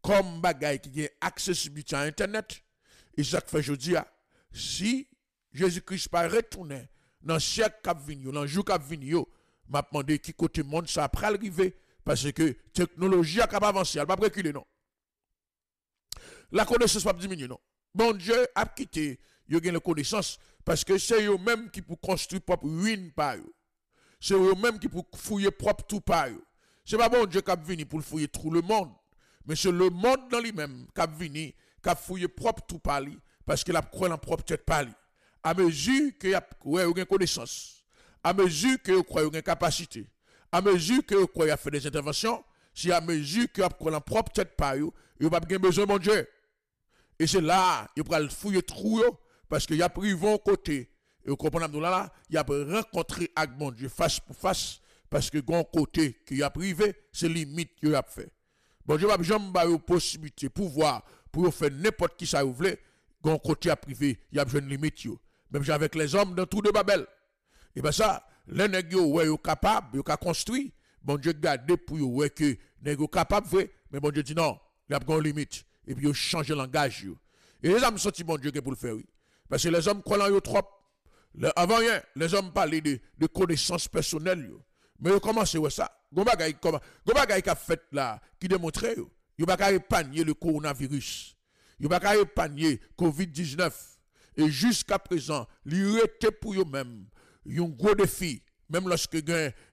comme bagaille qui a accessibilité à Internet. Et ça fait aujourd'hui, si Jésus-Christ pas retourné dans le siècle qui vient, dans le jour qui vient, m'a demandé qui côté monde ça après arriver parce que technologie a capable avancer, elle pas reculer non. La connaissance pas diminuer non. Bon Dieu a quitté, yo gagne la connaissance parce que c'est eux même qui pour construire propre ruine par eux. C'est eux même qui pour fouiller propre tout par eux. C'est pas bon Dieu qui a venu pour fouiller tout le monde, mais c'est le monde dans lui-même qui a venu qui a fouillé propre tout par lui parce qu'il a croit en propre tête par lui. À mesure que y a une connaissance, à mesure que vous croyez une capacité, à mesure que vous croyez à faire des interventions, si à mesure que vous croyez en propre tête par vous, vous n'avez pas besoin de mon Dieu. Et c'est là, vous pouvez fouiller trou parce qu'il y a pris vos côté. Et vous comprenez là, il a rencontré avec mon Dieu face pour face parce que bon côté qu'il a privé, c'est limite qu'il a fait. Bon Dieu va jamais avoir possibilité, pouvoir pour faire n'importe qui ça vous voulez, bon côté à privé, il y a besoin de limite yo. Même avec les hommes dans tout de Babel. Et bien ça, les nègres ouais yo capable, yo ka construit, bon Dieu garde pour yo ouais que nègres capable vrai, mais bon Dieu dit non, il y a une limite et puis yo change le langage yo. Et les hommes senti bon Dieu pour le faire oui. Parce que les hommes croient en yo trop. Le, avant rien, les hommes parlaient de, de connaissances personnelles yo. Mais yo commencé ouais ça. Gon bagay comment gon bagay qu'a fait là qui démontrait yo. Yo pas épargner le coronavirus. Yo pas épargner covid dix-neuf. Et jusqu'à présent, il était pour eux-mêmes un gros défi, même lorsque il y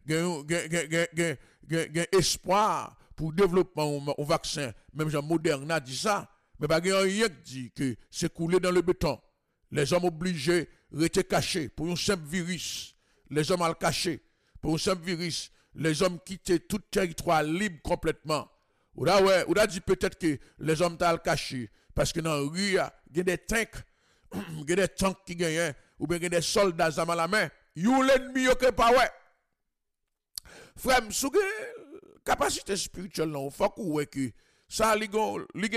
a espoir pour le développement au vaccin, même Jean Moderna dit ça, mais il n'y a rien qui dit que c'est coulé dans le béton. Les hommes obligés de rester cachés pour un simple virus. Les hommes à le cacher pour un simple virus. Les hommes quittent tout territoire libre complètement. Ou là, ouais, ou là dit peut-être que les hommes t'ont le caché parce que dans la rue, il y a des tanks. Il y a des tanks qui gagnent, ou bien il y a des soldats à la main, you l'ennemi que pas ouais. Frère, sous capacité spirituelle, il faut que ça, il y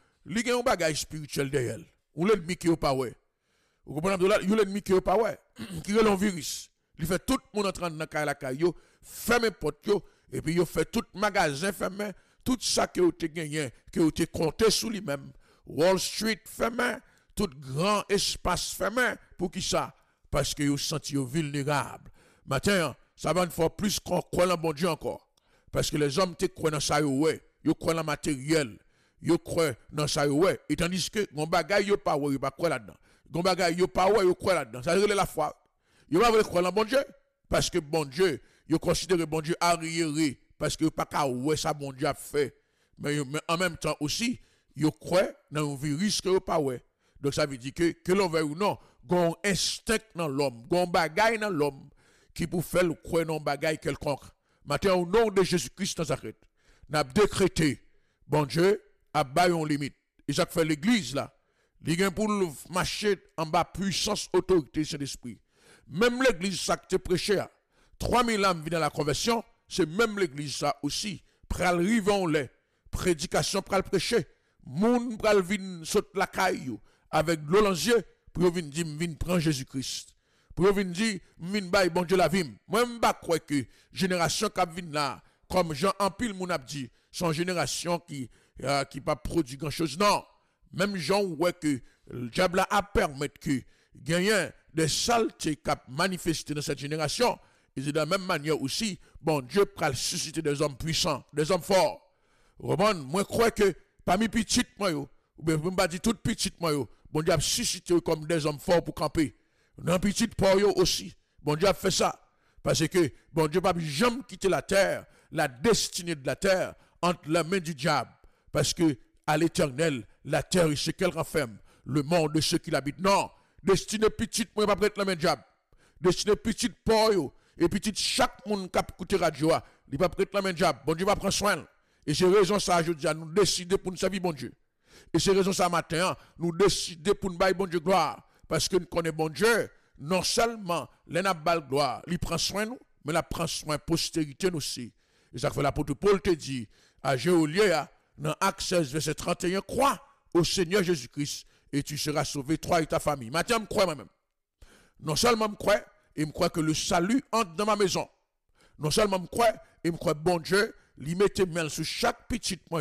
a un bagage spirituel derrière. Ou l'ennemi qui est pas ouais. Vous comprenez? Il y a l'ennemi qui est pas ouais. Qui est un virus. Il fait tout le monde entrer dans la caille, ferme porte, et puis il fait tout le magasin fermé, tout ça que vous avez gagné, que vous avez compté sous lui-même. Wall Street fermé. Tout grand espace fermé pour qui ça? Parce que vous sentez vulnérable. Maintenant, ça va une fois plus qu'on croit dans bon Dieu encore. Parce que les hommes te croient dans ça, ouais. Ils croient dans le matériel. Ils croient dans ça, ouais. Et tandis que, mon bagage, ils pas ouais, ils pas croire là-dedans. Mon bagage, ils pas ouais, ils croient là-dedans. Ça veut dire la foi. Ils pas croire dans bon Dieu. Parce que bon Dieu, ils considèrent bon Dieu arriéré. Parce que pas qu'à ouais, ça bon Dieu a fait. Mais, mais en même temps aussi, ils croient dans un virus que ils pas ouais. Donc ça veut dire que, que l'on veut ou non, il y a un instinct dans l'homme, il y a un bagage dans l'homme qui peut faire le croire dans un bagage quelconque. Maintenant, au nom de Jésus-Christ Nazareth, nous avons décrété, bon Dieu, à bas une limite. Et ça fait l'église là, il y a pour marcher en bas puissance, autorité, Saint-Esprit. Même l'église ça que tu prêché, trois mille âmes viennent à la conversion, c'est même l'église ça aussi. Pral rivon les prédication pral prêcher, moun pral vin saute la caille avec de l'eau dans les yeux, pour venir dire, venir prendre Jésus-Christ. Pour venir dire, venir bailler bon Dieu la vie. Moi, je ne crois que génération qui vient là, comme Jean Empile moun a dit, son génération qui euh, qui pas produit grand-chose. Non. Même Jean ouais que le diable a permis que gagnent des saletés qui manifesté dans cette génération. Et c'est de la même manière aussi, bon Dieu peut susciter des hommes puissants, des hommes forts. Roman, moi, je crois que parmi les petites, moi, ou bien, je ne pas dire toutes petites, moi, bon Dieu a suscité comme des hommes forts pour camper. Dans petit port aussi, bon Dieu a fait ça. Parce que bon Dieu n'a jamais quitté la terre, la destinée de la terre, entre la main du diable. Parce que à l'éternel, la terre est ce qu'elle renferme, le monde de ceux qui l'habitent. Non, destinée petite, moi, pas prête la main du diable. Destinée petite port, et petite chaque monde qui a écouté radio, il pas prête la main du diable. Bon Dieu va prendre soin. Et c'est raison ça, je dis, nous décider pour nous servir bon Dieu. Et c'est raison ça matin, nous décider pour nous bailler bon Dieu gloire. Parce que nous connaissons bon Dieu, non seulement les n'a pas gloire, il prend soin de nous, mais il prend soin de postérité nous aussi. Et ça fait l'apôtre Paul te dit à Géolia, dans Acte seize, verset trente et un, crois au Seigneur Jésus-Christ et tu seras sauvé, toi et ta famille. Maintenant, je crois moi-même. Non seulement je crois, et je crois que le salut entre dans ma maison. Non seulement je crois, et je crois bon Dieu, il mette main sur chaque petit moyau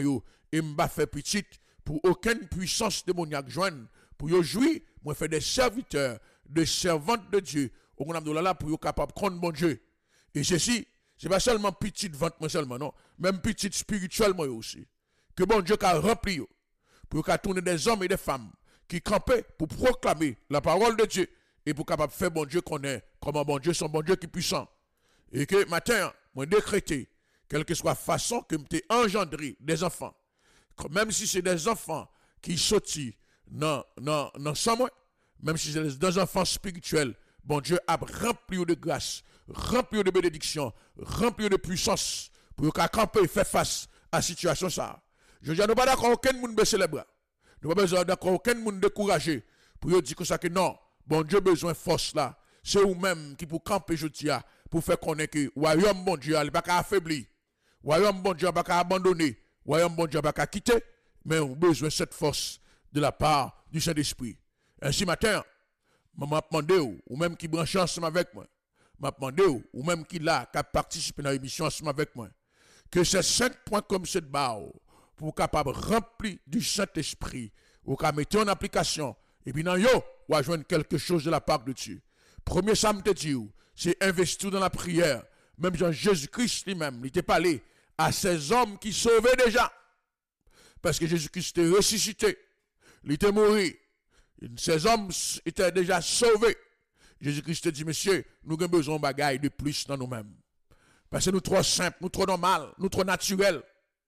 et m'ba fait petit pour aucune puissance démoniaque joindre pour yo jouir moi faire des serviteurs des servantes de Dieu au là pour yo capable prendre bon Dieu et ceci c'est pas seulement petite vente moi seulement non même petite spirituellement aussi que bon Dieu a rempli yo pour qu'a tourner des hommes et des femmes qui campaient pour proclamer la parole de Dieu et pour capable faire bon Dieu connaît comment bon Dieu son bon Dieu qui est puissant et que matin moi décréter quelle que soit façon que m'était engendré des enfants même si c'est des enfants qui sortent non non non sans moi même si c'est des enfants spirituels bon Dieu a rempli de grâce rempli de bénédiction rempli de puissance pour qu'à camper faire face à la situation ça je dis nous pas d'accord aucun monde baisser les bras nous pas besoin d'accord aucun monde décourager pour dire que ça que non bon Dieu besoin force là c'est vous même qui pour camper je dis pour faire connaître que royaume bon Dieu il pas affaibli royaume bon Dieu pas abandonner royaume bon Dieu pas quitter mais on a besoin de cette force de la part du Saint-Esprit ainsi matin je m'a demandé ou même qui branche ensemble avec moi m'a demandé ou même qui là qui participe dans l'émission ensemble avec moi que ces cinq points comme cette barre pour capable remplir du Saint-Esprit ou qu'à mettre en application et puis dans yo ou à joindre quelque chose de la part de Dieu. Premier ça me te dit c'est investir dans la prière. Même Jean Jésus-Christ lui-même, il était parlé à ces hommes qui sauvaient déjà. Parce que Jésus-Christ était ressuscité. Il était mort. Ces hommes étaient déjà sauvés. Jésus-Christ dit, monsieur, nous avons besoin de bagaille de plus dans nous-mêmes. Parce que nous trop simples, nous trop normal, nous trop naturels.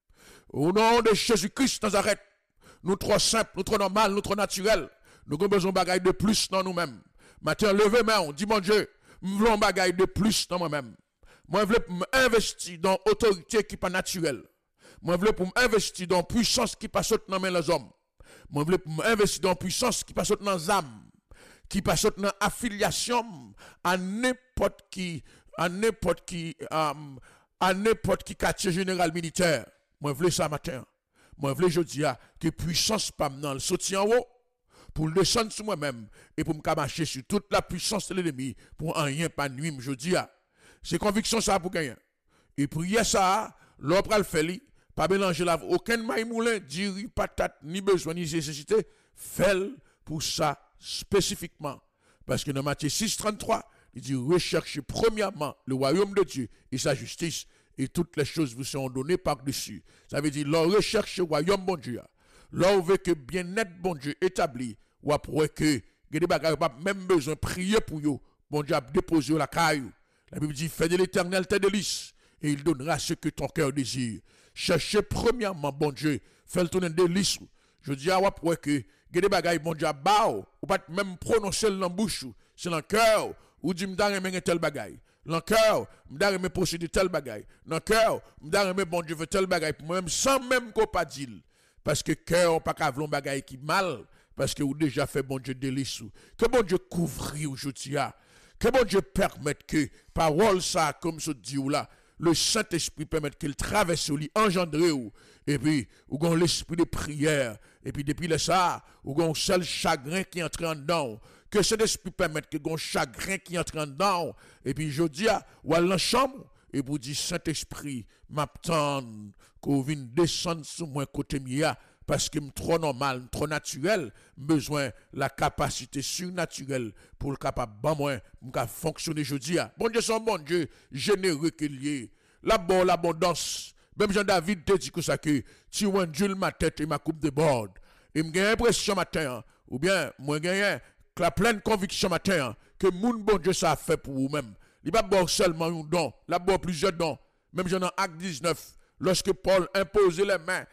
Au nom de Jésus-Christ Nazareth, nous trop simples, nous trop normal, nous trop naturels. Nous avons besoin de bagaille de plus dans nous-mêmes. Maintenant, levez main, on dit, mon Dieu, nous voulons bagaille de plus dans moi-même. Moi, je veux m'investir dans l'autorité qui n'est pas naturelle. Moi, je veux m'investir dans la puissance qui passe dans les hommes. Moi, je veux m'investir dans la puissance qui passe dans les âmes. Qui passe dans l'affiliation à n'importe qui, à n'importe qui, um, à n'importe qui quartier général militaire. Moi, je veux ça matin. Moi, je veux je dis que puissance pas dans le soutien en haut pour le descendre sur moi-même et pour me marcher sur toute la puissance de l'ennemi pour en rien pas nuire, je dis. C'est conviction ça pour gagner. Et prier ça, l'opéra le fait, pas mélanger la aucun maille moulin, diri, patate, ni besoin, ni nécessité, fait pour ça spécifiquement. Parce que dans Matthieu six, trente-trois, il dit recherchez premièrement le royaume de Dieu et sa justice, et toutes les choses vous seront données par-dessus. Ça veut dire, leur recherche le royaume bon Dieu. Leur veut que bien-être bon Dieu établi, ou après que, des bagages pas même besoin de prier pour eux, bon Dieu a déposé la caillou. La Bible dit, fais de l'éternel tes délices, et il donnera ce que ton cœur désire. Cherchez premièrement, bon Dieu, fais le ton délice. Je dis à vous pour que, des bagages, bon Dieu, bao, ou pas même prononcer dans la bouche, c'est dans le cœur, ou dit, m'dare aimer tel bagaille. Dans le cœur, m'dare aimer posséder tel bagaille. Dans le cœur, m'dare aimer, bon Dieu, fait tel bagaille pour moi-même, sans même qu'on pas dire. Parce que cœur, pas qu'à vouloir bagaille qui mal, parce que vous déjà fait, bon Dieu, délice. Que bon Dieu couvre aujourd'hui. Que bon Dieu permette que, parole ça, comme ce dit ou là, le Saint-Esprit permette qu'il traverse ou engendre ou, et puis, ou gon l'esprit de prière, et puis depuis le ça, ou gon seul chagrin qui entre en dedans, que cet esprit permette que gon chagrin qui entre en dedans, et puis je dis, ou à la chambre, et vous dit Saint-Esprit, m'attend, qu'on vienne descendre sur moi côté mia, parce que je trop normal, trop naturel, besoin la capacité surnaturelle pour le capable bon moi me fonctionner jeudi. Bon Dieu son bon Dieu généreux qu'il y ait. La bonne l'abondance. Même Jean David te dit que ça que tu vois Dieu ma tête et ma coupe de bord. Et me gagne impression matin ou bien moi gagne la pleine conviction matin que mon bon Dieu ça a fait pour vous-même. Il pas bon seulement un don, la bon plusieurs dons. Même Jean dans Acte dix-neuf lorsque Paul imposait les mains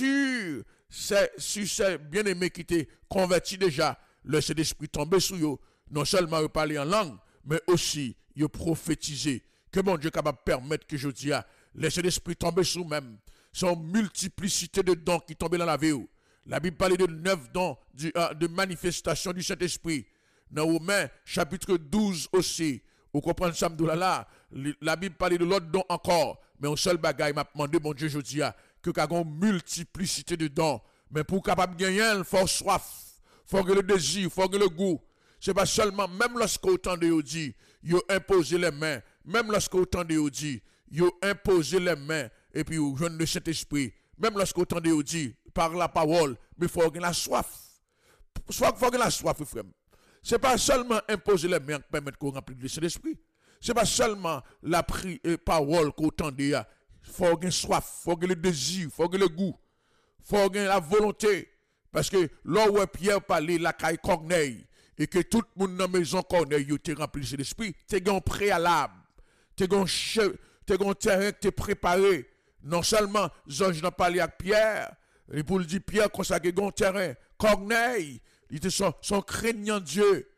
sur c'est sur ces bien-aimés qui étaient convertis déjà, le Saint-Esprit tombé sur eux, non seulement ils parlaient en langue, mais aussi ils prophétisaient. Que mon Dieu est capable de permettre que je dise, le Saint-Esprit tombe sur eux-mêmes. Son multiplicité de dons qui tombent dans la vie. La Bible parle de neuf dons du, euh, de manifestation du Saint-Esprit. Dans Romains, chapitre douze aussi, vous comprenez ça, là, la Bible parle de l'autre don encore, mais un seul bagaille m'a demandé, mon Dieu, je dis, que y a une multiplicité de dons. Mais pour capable de gagner, il faut soif, il faut que le désir, il faut que le goût. Ce n'est pas seulement, même lorsqu'autant de vous dit, vous imposez les mains, même lorsqu'autant de vous dit, vous imposez les mains, et puis vous jouez de cet esprit, même lorsque autant de dit par la parole, mais il faut avoir la soif. Soit qu'il faut avoir la soif, frère. Ce n'est pas seulement imposer les mains qui permettent qu'on remplisse le Saint-Esprit. Ce n'est pas seulement la pri euh, parole qu'on entend. Il faut avoir soif, il faut avoir le désir, il faut avoir le goût, il faut avoir la volonté. Parce que là où Pierre parlait, la caille Corneille, et que tout le monde dans la maison Corneille était rempli de l'esprit, tu as un préalable, tu as un terrain qui est préparé. Non seulement, Georges n'a parlé avec Pierre, et pour le dire, Pierre consacre un terrain. Corneille, il était son, son craignant Dieu.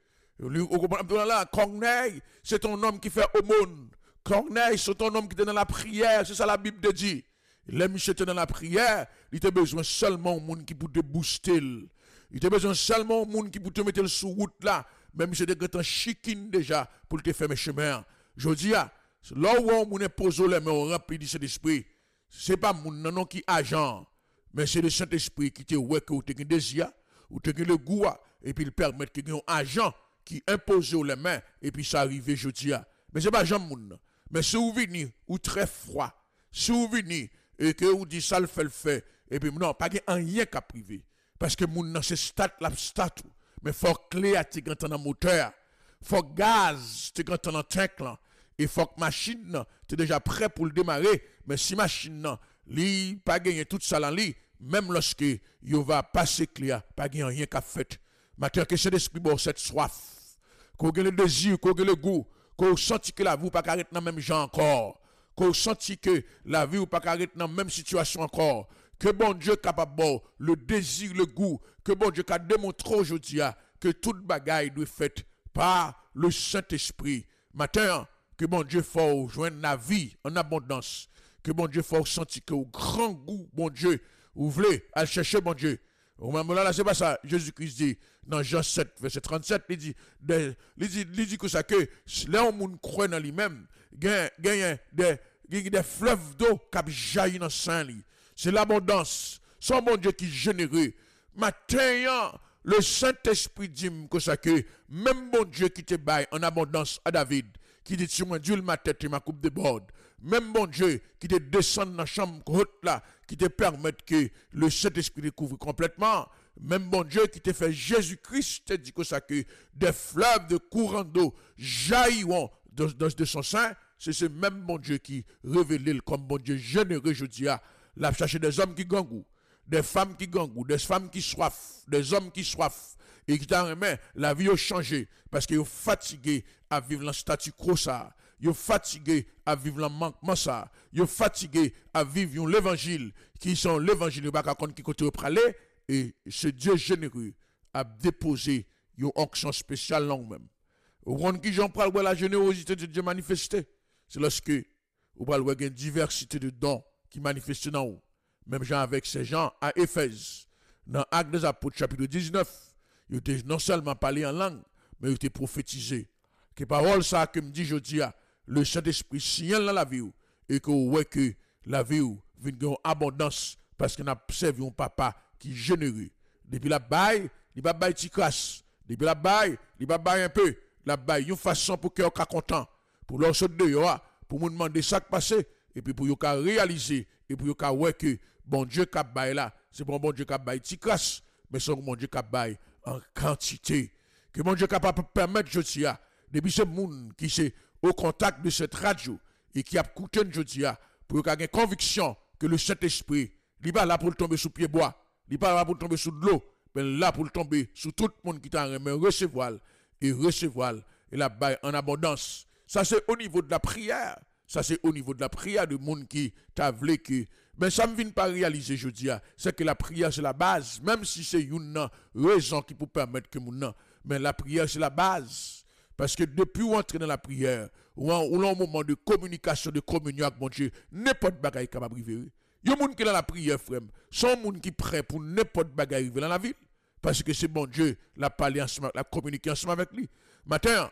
Là, Corneille, c'est un homme qui fait aumône. Corneille, c'est un homme qui était dans la prière, c'est ça la Bible dit. Les monsieur était dans la prière, il était besoin seulement de monde qui pour te booster. Il était besoin seulement de monde qui pour te mettre sur route là. Même si c'était un chikin déjà pour te faire mes chemins. Je dis, là où on est posé les mains rempli de cet esprit, ce n'est pas mon non qui agent, mais c'est le Saint-Esprit qui te ouais que tu as un désir, ou tu as le goût, et puis il permet que tu aies un agent qui impose les mains, et puis ça arrive, je dis. Mais ce n'est pas Jean Moun. Mais si vous venez, ou très froid, si vous venez, et que vous dites ça le fait le fait, et puis non, pas rien qu'à privé. Parce que moun c'est stat la statue. Mais faut clé à te quand on moteur. Faut gaz te quand on tank là. Et faut que machine tu déjà prêt pour le démarrer. Mais si machine non, li pas gagner tout ça là li, même lorsque yo va passer clé, pas gagner rien qu'à fait. Maintenant que c'est l'esprit bon cette soif. Qu'on ait le désir, qu'on ait le goût, qu'on senti que la vie pas arrêter dans même gens encore. Qu'on senti que la vie ou pas arrêter dans même situation encore. Que bon Dieu capable bon, le désir, le goût, que bon Dieu a démontré aujourd'hui que toute bagaille doit être faite par le Saint-Esprit. Matin, que bon Dieu faut joindre la vie en abondance. Que bon Dieu faut sentir que au grand goût, bon Dieu, vous voulez aller chercher bon Dieu. Au moment là, c'est pas ça. Jésus-Christ dit dans Jean sept, verset trente-sept, il dit, de, il dit, il dit que ça que là où on croit dans lui-même, il y a des, des fleuves d'eau qui jaillissent dans le sein. C'est l'abondance. Son bon Dieu qui est généreux. Maintenant, le Saint-Esprit dit que ça que même bon Dieu qui te baille en abondance à David, qui dit sur moi, Dieu ma tête et ma coupe de bord. Même bon Dieu qui te descend dans la chambre haute là, qui te permet que le Saint-Esprit découvre complètement. Même bon Dieu qui te fait Jésus-Christ, te dit que ça que des fleuves de courants d'eau jailliront de, de, de son sein. C'est ce même bon Dieu qui révèle comme bon Dieu généreux, je dis à la chercher des hommes qui gangou, des femmes qui gangou, des femmes qui soif, des hommes qui soif, et qui t'en remet, la vie a changé, parce qu'ils sont fatigués à vivre dans le statu quo ça, ils sont fatigués à vivre dans le manquement ça, ils sont fatigués à vivre l'évangile, qui sont l'évangile, ils ne qui côté praler, et ce Dieu généreux a déposé une onction spéciale là même. Au grand qui j'en parle de la générosité de Dieu manifestée, c'est lorsque vous parlez de une diversité de dons qui manifestent dans vous. Même gens avec ces gens à Éphèse, dans Actes des Apôtres, chapitre dix-neuf, ils étaient non seulement parlé en langue, mais ils étaient prophétisés. Que parole ça que me dit je dis le Saint-Esprit signale dans la vie et que ouais que la vie vient en abondance parce qu'on a servi un papa qui est généreux. Depuis la baille, il va bailler petit crasse. Depuis la baille, il va bailler un peu. La baille une façon pour que soit content. Pour leur sauter dehors, pour me demander ça qui passe et puis pour yo ka réaliser et pour yo ka ouais que bon Dieu ka baille là, c'est bon bon Dieu ka baille petit crasse, mais c'est bon Dieu ka baille en quantité. Que mon Dieu capable permettre je dis depuis ce monde qui c'est au contact de cette radio et qui a écouté je dis pour qu'il ait conviction que le Saint-Esprit il pas là pour tomber sous pied bois, il pas là pour tomber sous de l'eau, mais là pour tomber sous tout le monde qui t'a remis recevoir et recevoir et la baille en abondance. Ça c'est au niveau de la prière, ça c'est au niveau de la prière de monde qui t'a voulu que mais ça ne vient pas réaliser je dis c'est que la prière c'est la base même si c'est une raison qui peut permettre que mon mais la prière c'est la base parce que depuis on entre dans la prière ou en un moment de communication de communion avec mon Dieu n'importe bagaille capable arriver. Il y a des gens qui dans la prière frère, sont des gens qui prêt pour n'importe bagaille arriver dans la ville parce que c'est bon Dieu la parler ensemble, la communiquer ensemble avec lui. Maintenant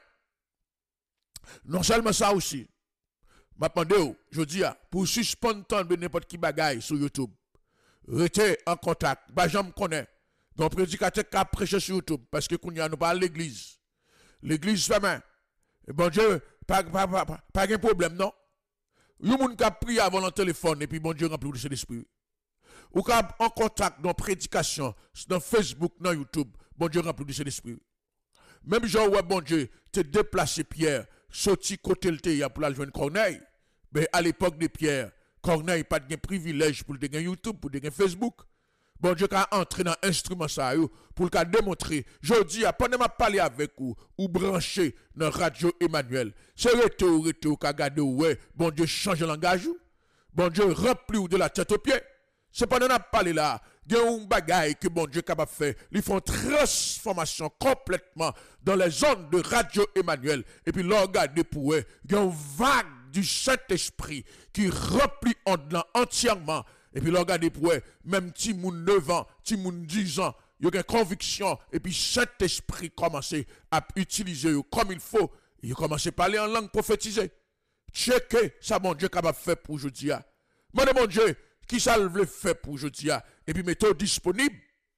non seulement ça aussi. M'attendez, je dis, pour suspendre n'importe qui bagaille sur YouTube, restez en contact. Bah, j'en connais. Donc, prédicateur qui a prêché sur YouTube, parce que qu'on y a nous pas l'église. L'église fermée. Et bon Dieu, pas pas pas pas, pas de problème, non? Il y a des gens qui a prié avant le téléphone, et puis bon Dieu rempli de cet esprit. ou qu'à en contact dans prédication, dans Facebook, dans YouTube, bon Dieu rempli de cet esprit. Même genre, ouais, bon Dieu, te déplacé Pierre, sorti côté le théâtre pour la joindre Corneille. Mais à l'époque de Pierre, Corneille n'a pas de privilège pour le YouTube, pour le Facebook. Bon Dieu a entré dans l'instrument ça pour le démontrer. Je dis, pendant que je parle avec vous, ou branché dans Radio Emmanuel, c'est retour, retour, qu'a gardé, ouais, bon Dieu change le langage. Bon Dieu remplit de la tête aux pieds. C'est pendant que je parle là, il y a un bagaille que bon Dieu est capable de faire. Ils font transformation complètement dans les zones de Radio Emmanuel. Et puis, là, regardez pour eux, il y a une vague du Saint-Esprit qui remplit entièrement. Et puis, là, regardez pour eux, même si moun neuf ans, si moun dix ans, il y a une conviction. Et puis, Saint-Esprit commence à utiliser comme il faut. Il commence à parler en langue prophétisée. Checkez ça, mon Dieu, est capable de faire pour aujourd'hui. Mon mon Dieu, qui ça veut faire pour aujourd'hui? Et puis, mettez disponible.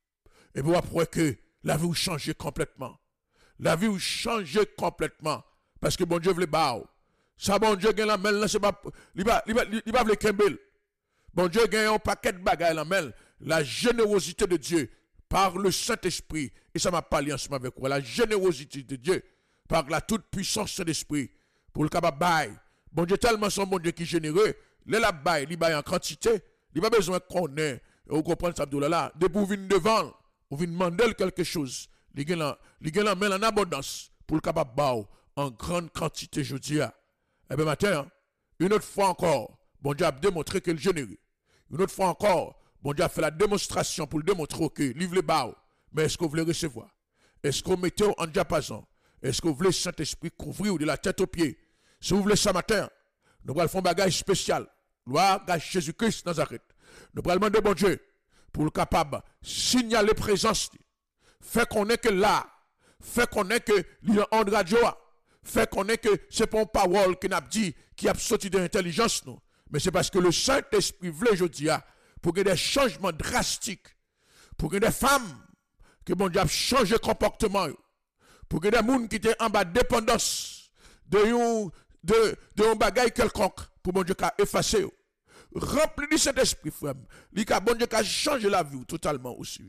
Et puis, après que la vie vous change complètement. La vie vous change complètement. Parce que bon Dieu veut le bao. Ça, bon Dieu, gagne la main, c'est pas, il va, il va, il va le kembel. Bon Dieu, gagne un paquet de bagages la main. La générosité de Dieu par le Saint-Esprit. Et ça m'a parlé ensemble avec vous. La générosité de Dieu par la toute puissance de l'Esprit. Pour le capable bail. Bon Dieu, tellement son bon Dieu qui est généreux. Le la bail, il bail en quantité. Il n'a pas besoin qu'on ait. Vous comprenez ça, là. Dès que vous venez devant, vous venez demander quelque chose. Il y a la main en abondance pour le capable bail en grande quantité, je dis. Eh bien, matin, une autre fois encore, bon Dieu a démontré qu'il est généreux. Une autre fois encore, bon Dieu a fait la démonstration pour le démontrer que livre le bail. Mais est-ce que vous voulez recevoir? Est-ce que vous mettez en diapason? Est-ce que vous voulez Saint-Esprit couvrir de la tête aux pieds? Si vous voulez ça matin, nous allons faire un bagage spécial. Gloire à Jésus-Christ Nazareth. Nous allons demander bon Dieu pour le capable signaler présence. Fait qu'on est que là. Fait qu'on est que l'André Radio. Fait qu'on est que c'est pas une parole qui n'a dit qui a sorti de l'intelligence nous. Mais c'est parce que le Saint-Esprit voulait aujourd'hui pour qu'il y ait des changements drastiques. Pour qu'il y ait des femmes que bon Dieu a changé de comportement. Pour qu'il y ait des gens qui étaient en bas de dépendance de un de, de un bagage quelconque pour bon Dieu qui a effacé. Rempli de cet esprit, frère. Il a bon Dieu qui a changé la vie totalement aussi.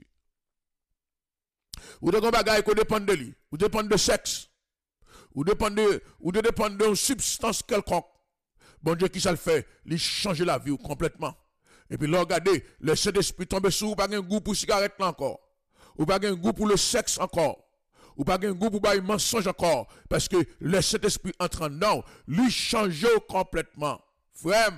Ou de un bagage qui dépend de lui, ou dépend de sexe, ou dépend de, ou de dépend d'une substance quelconque. Bon Dieu qui ça le fait, il change la vie complètement. Et puis là, regardez, le Saint-Esprit tombe sur vous, pas un goût pour cigarette là encore. Ou pas un goût pour le sexe encore. Ou pas un goût pour le mensonge encore. Parce que le Saint-Esprit entre en dedans, lui change complètement. Frère,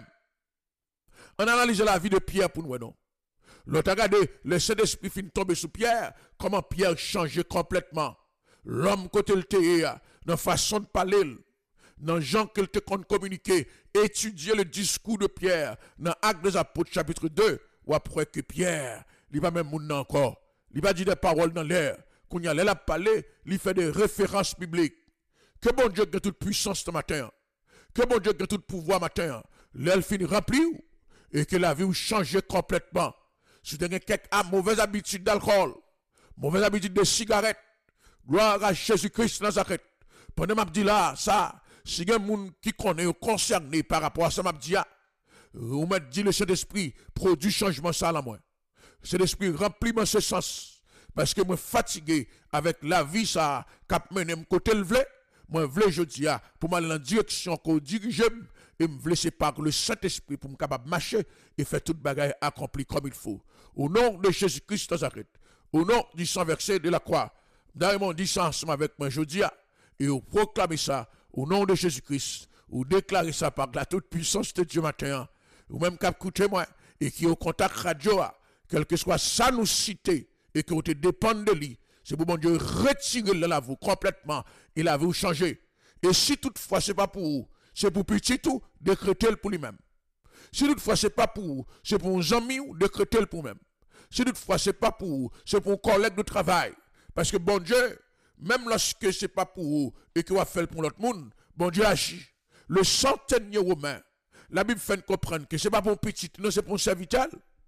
on analyse la vie de Pierre pour nous, non? L'autre, regardez, le Saint-Esprit finit tomber sur Pierre, comment Pierre change complètement. L'homme côté le théâtre, dans la façon de parler, dans les gens qu'il te compte communiquer, étudier le discours de Pierre, dans Actes des Apôtres, chapitre deux, ou après que Pierre, il va même moun encore, il va dire des paroles dans l'air, qu'on y a l'air à parler, il fait des références bibliques. Que bon Dieu de toute puissance ce matin, que bon Dieu de tout pouvoir matin, l'aile finit remplie, et que la vie vous change complètement. Si vous avez quelques mauvaises habitudes d'alcool, mauvaises habitudes de cigarettes, gloire à Jésus-Christ Nazareth. Pendant que je dis là, ça, si il y a des gens qui connaissent, concernés par rapport à ça, je dis, vous me dites le Saint-Esprit produit changement ça là moi. Le Saint-Esprit remplit mon ce sens. Parce que je suis fatigué avec la vie ça, cap mené mon côté le vle. Moi, je veux, je dis, pour m'aller dans la direction qu'on dirige, et me laisser par le Saint-Esprit pour me capable marcher et faire toute bagaille accomplie comme il faut. Au nom de Jésus-Christ Nazareth, au nom du sang versé de la croix, d'ailleurs, dit ça ensemble avec moi, je dis, et vous proclamez ça au nom de Jésus-Christ, ou déclarez ça par la toute puissance de Dieu matin, ou même qu'à écouter moi, et qui est au contact radio, quel que soit ça nous citer, et que vous te dépendez de lui, c'est pour mon Dieu retirer la vous complètement, et la vous changer. Et si toutefois ce n'est pas pour vous, c'est pour petit tout, décréter pour lui-même. Si toutefois ce n'est pas pour vous, c'est pour un ami ou décréter pour lui-même. Si toutefois ce n'est pas pour vous, c'est pour un collègue de travail. Parce que bon Dieu, même lorsque ce n'est pas pour vous et qu'il va faire pour l'autre monde, bon Dieu agit. Le centenier romain, la Bible fait comprendre que ce n'est pas pour un petit, non, c'est pour un serviteur.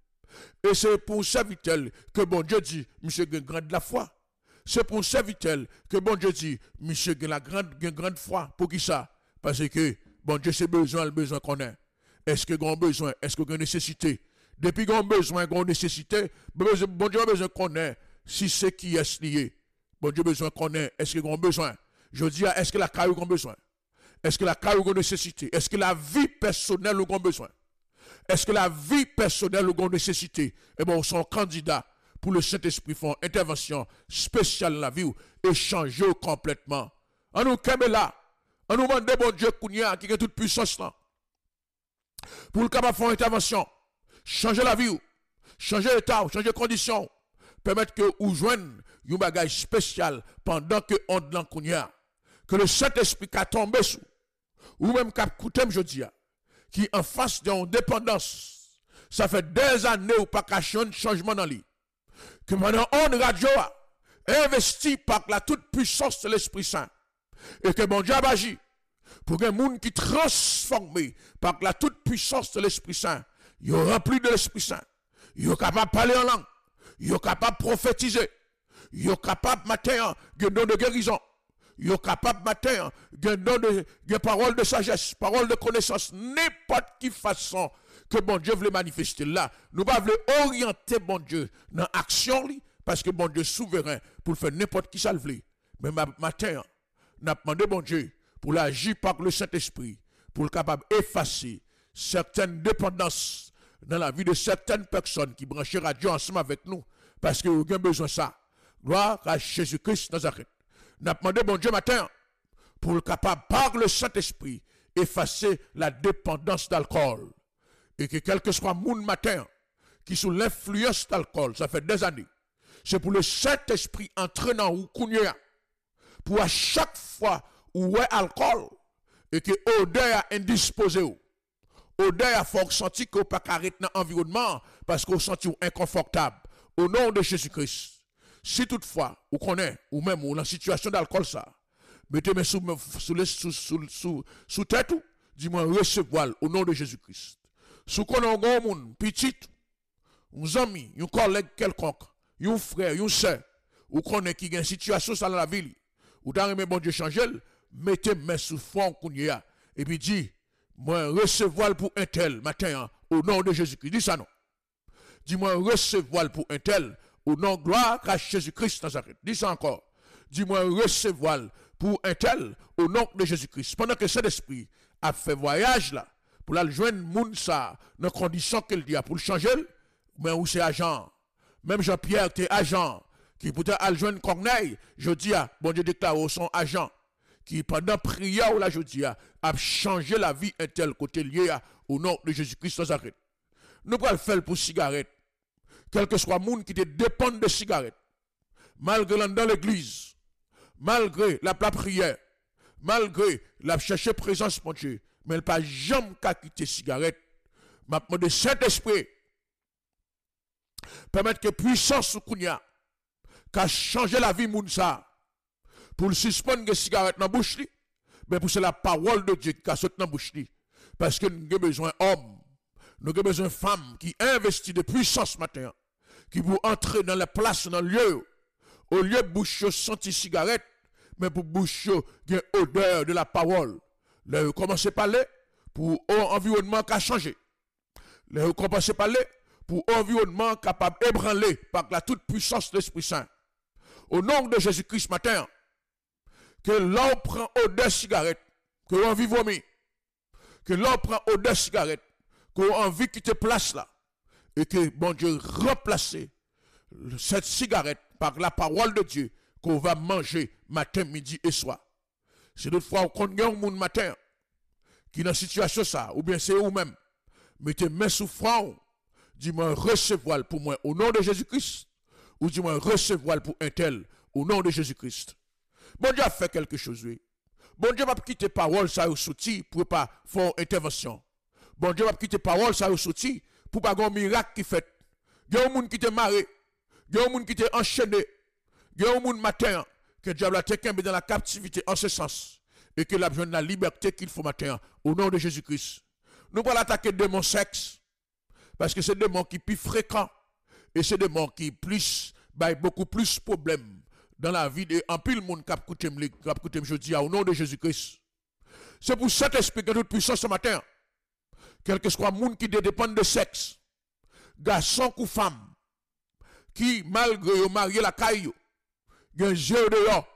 Et c'est pour un serviteur que bon Dieu dit, monsieur a grande la foi. C'est pour un serviteur que bon Dieu dit, monsieur a la grande, grande foi. Pour qui ça? Parce que bon Dieu, c'est besoin, le besoin qu'on a. Est-ce que grand besoin? Est-ce que grand nécessité? Depuis qu'on a besoin, qu'on a nécessité, bon Dieu a besoin qu'on ait si c'est qui est lié. Bon Dieu a besoin qu'on ait, est-ce qu'on a besoin? Je dis, est-ce que la carrière a besoin? Est-ce que la carrière a nécessité? Est-ce que la vie personnelle a besoin? Est-ce que la vie personnelle a nécessité? Eh bien, on sont candidats pour le Saint-Esprit font intervention spéciale dans la vie et changer complètement. On nous calme là. On nous demande bon Dieu qui a toute puissance là. Pour le capable faire intervention. Changer la vie, changer l'état, changer les conditions. Permettre que vous joignent un bagage spécial pendant que on dans kounya. Que le Saint-Esprit qui a tombé sous. Ou même qui a coûté, je dis, qui en face d'une dépendance. Ça fait des années ou pas caché un changement dans lui. Que maintenant on radio a investi par la toute puissance de l'Esprit Saint. Et que mon Dieu a agi pour un monde qui transformé par la toute puissance de l'Esprit Saint. Il est rempli de l'Esprit Saint. Il est capable de parler en langue. Il est capable de prophétiser. Il est capable matin de don de guérison. Il est capable matin de don de, de parole de sagesse, parole de connaissance, n'importe quelle façon que bon Dieu veut manifester là. Nous ne voulons pas orienter bon Dieu dans l'action parce que bon Dieu est souverain pour faire n'importe qui ça le veut. Mais matin, nous avons demandé bon Dieu pour l'agir par le Saint-Esprit, pour le capable d'effacer certaines dépendances dans la vie de certaines personnes qui branchent radio ensemble avec nous parce que nous avons besoin de ça. Gloire à Jésus-Christ Nazareth. Nous avons demandé bon Dieu matin pour le capable par le Saint-Esprit effacer la dépendance d'alcool. Et que quel que soit le monde matin qui sous l'influence d'alcool, ça fait des années, c'est pour le Saint-Esprit entraînant ou kounya, pour à chaque fois où est alcool, et que odeur a indisposé, odeur a fort senti qu'on pas arrêter dans l'environnement parce qu'on senti inconfortable. Au nom de Jésus-Christ, si toutefois, vous connaissez, ou même ou dans la situation d'alcool, ça, mettez-moi sous, sous, sous, sous, sous, sous tête, dis-moi recevoir au nom de Jésus-Christ. Si vous connaissez un monde, petit, un ami, un collègue quelconque, un frère, un soeur, ou connaissez qui a une situation dans la ville, ou dans bon Dieu changer, mettez mes sous fond kounya et puis dit moi recevoir pour un tel matin au nom de Jésus-Christ. Dis ça non. Dis-moi recevoir pour un tel au nom de gloire à Jésus-Christ Nazareth. Dis ça encore. Dis-moi recevoir pour un tel au nom de Jésus-Christ. Pendant que cet esprit a fait voyage là pour la joindre moun ça dans condition qu'il dit pour le changer, mais où c'est agent. Même Jean-Pierre t'es agent qui peut-être à joindre Corneille, je dis à bon Dieu déclare son agent qui pendant prière ou la je dis a changé la vie un tel côté lié au nom de Jésus-Christ Nazareth. Nous pouvons le faire pour cigarette. Quel que soit le monde qui te dépend de cigarettes, malgré dans l'église, malgré la, la prière, malgré la chercher présence mon Dieu, mais elle pas jamais qu'à quitter cigarette. M'a demandé Saint-Esprit permettre que puissance ou kounya qu'a changé la vie moun ça pour le suspendre les cigarettes dans la bouche li, mais pour c'est la parole de Dieu qui a sauté dans la bouche li. Parce que nous avons besoin d'hommes, nous avons besoin de femmes qui investissent de puissance matin, qui vont entrer dans la place, dans le lieu, au lieu de boucher sentir cigarette, mais pour boucher une odeur de la parole. Là, vous commencez à parler pour un environnement qui a changé. Là, vous commencez à parler pour un environnement capable d'ébranler par la toute puissance de l'Esprit Saint. Au nom de Jésus-Christ matin, que l'on prend odeur cigarette, que l'on vit vomir, que l'on prend odeur cigarette, que l'on envie quitter place là, et que bon Dieu remplace cette cigarette par la parole de Dieu qu'on va manger matin, midi et soir. C'est d'autres fois qu'on a un monde matin qui est dans cette situation ça, ou bien c'est vous-même, mettez main sous front, dis-moi recevoir pour moi au nom de Jésus-Christ, ou dis-moi recevoir pour un tel au nom de Jésus-Christ. Bon Dieu a fait quelque chose, oui. Bon Dieu va quitter parole, ça au soutien pour pas faire intervention. Bon Dieu va quitter parole, ça au soutien pour pas avoir un miracle qui fait. Il y a un monde qui te marré, il y a un monde qui te enchaîné, il y a un monde matin que diable a été dans la captivité en ce sens et que la besoin de la liberté qu'il faut matin au nom de Jésus-Christ. Nous allons attaquer des démons sexe parce que c'est des démons qui sont plus fréquents et c'est des démons qui plus bah, beaucoup plus de problèmes dans la vie de en pile monde qui a coûté je dis au nom de Jésus-Christ. C'est pour cet esprit que toute puissance ce matin, quel que soit le monde qui dépend de sexe, garçon ou femme, qui malgré yo marié la caillou, gen jeu dehors,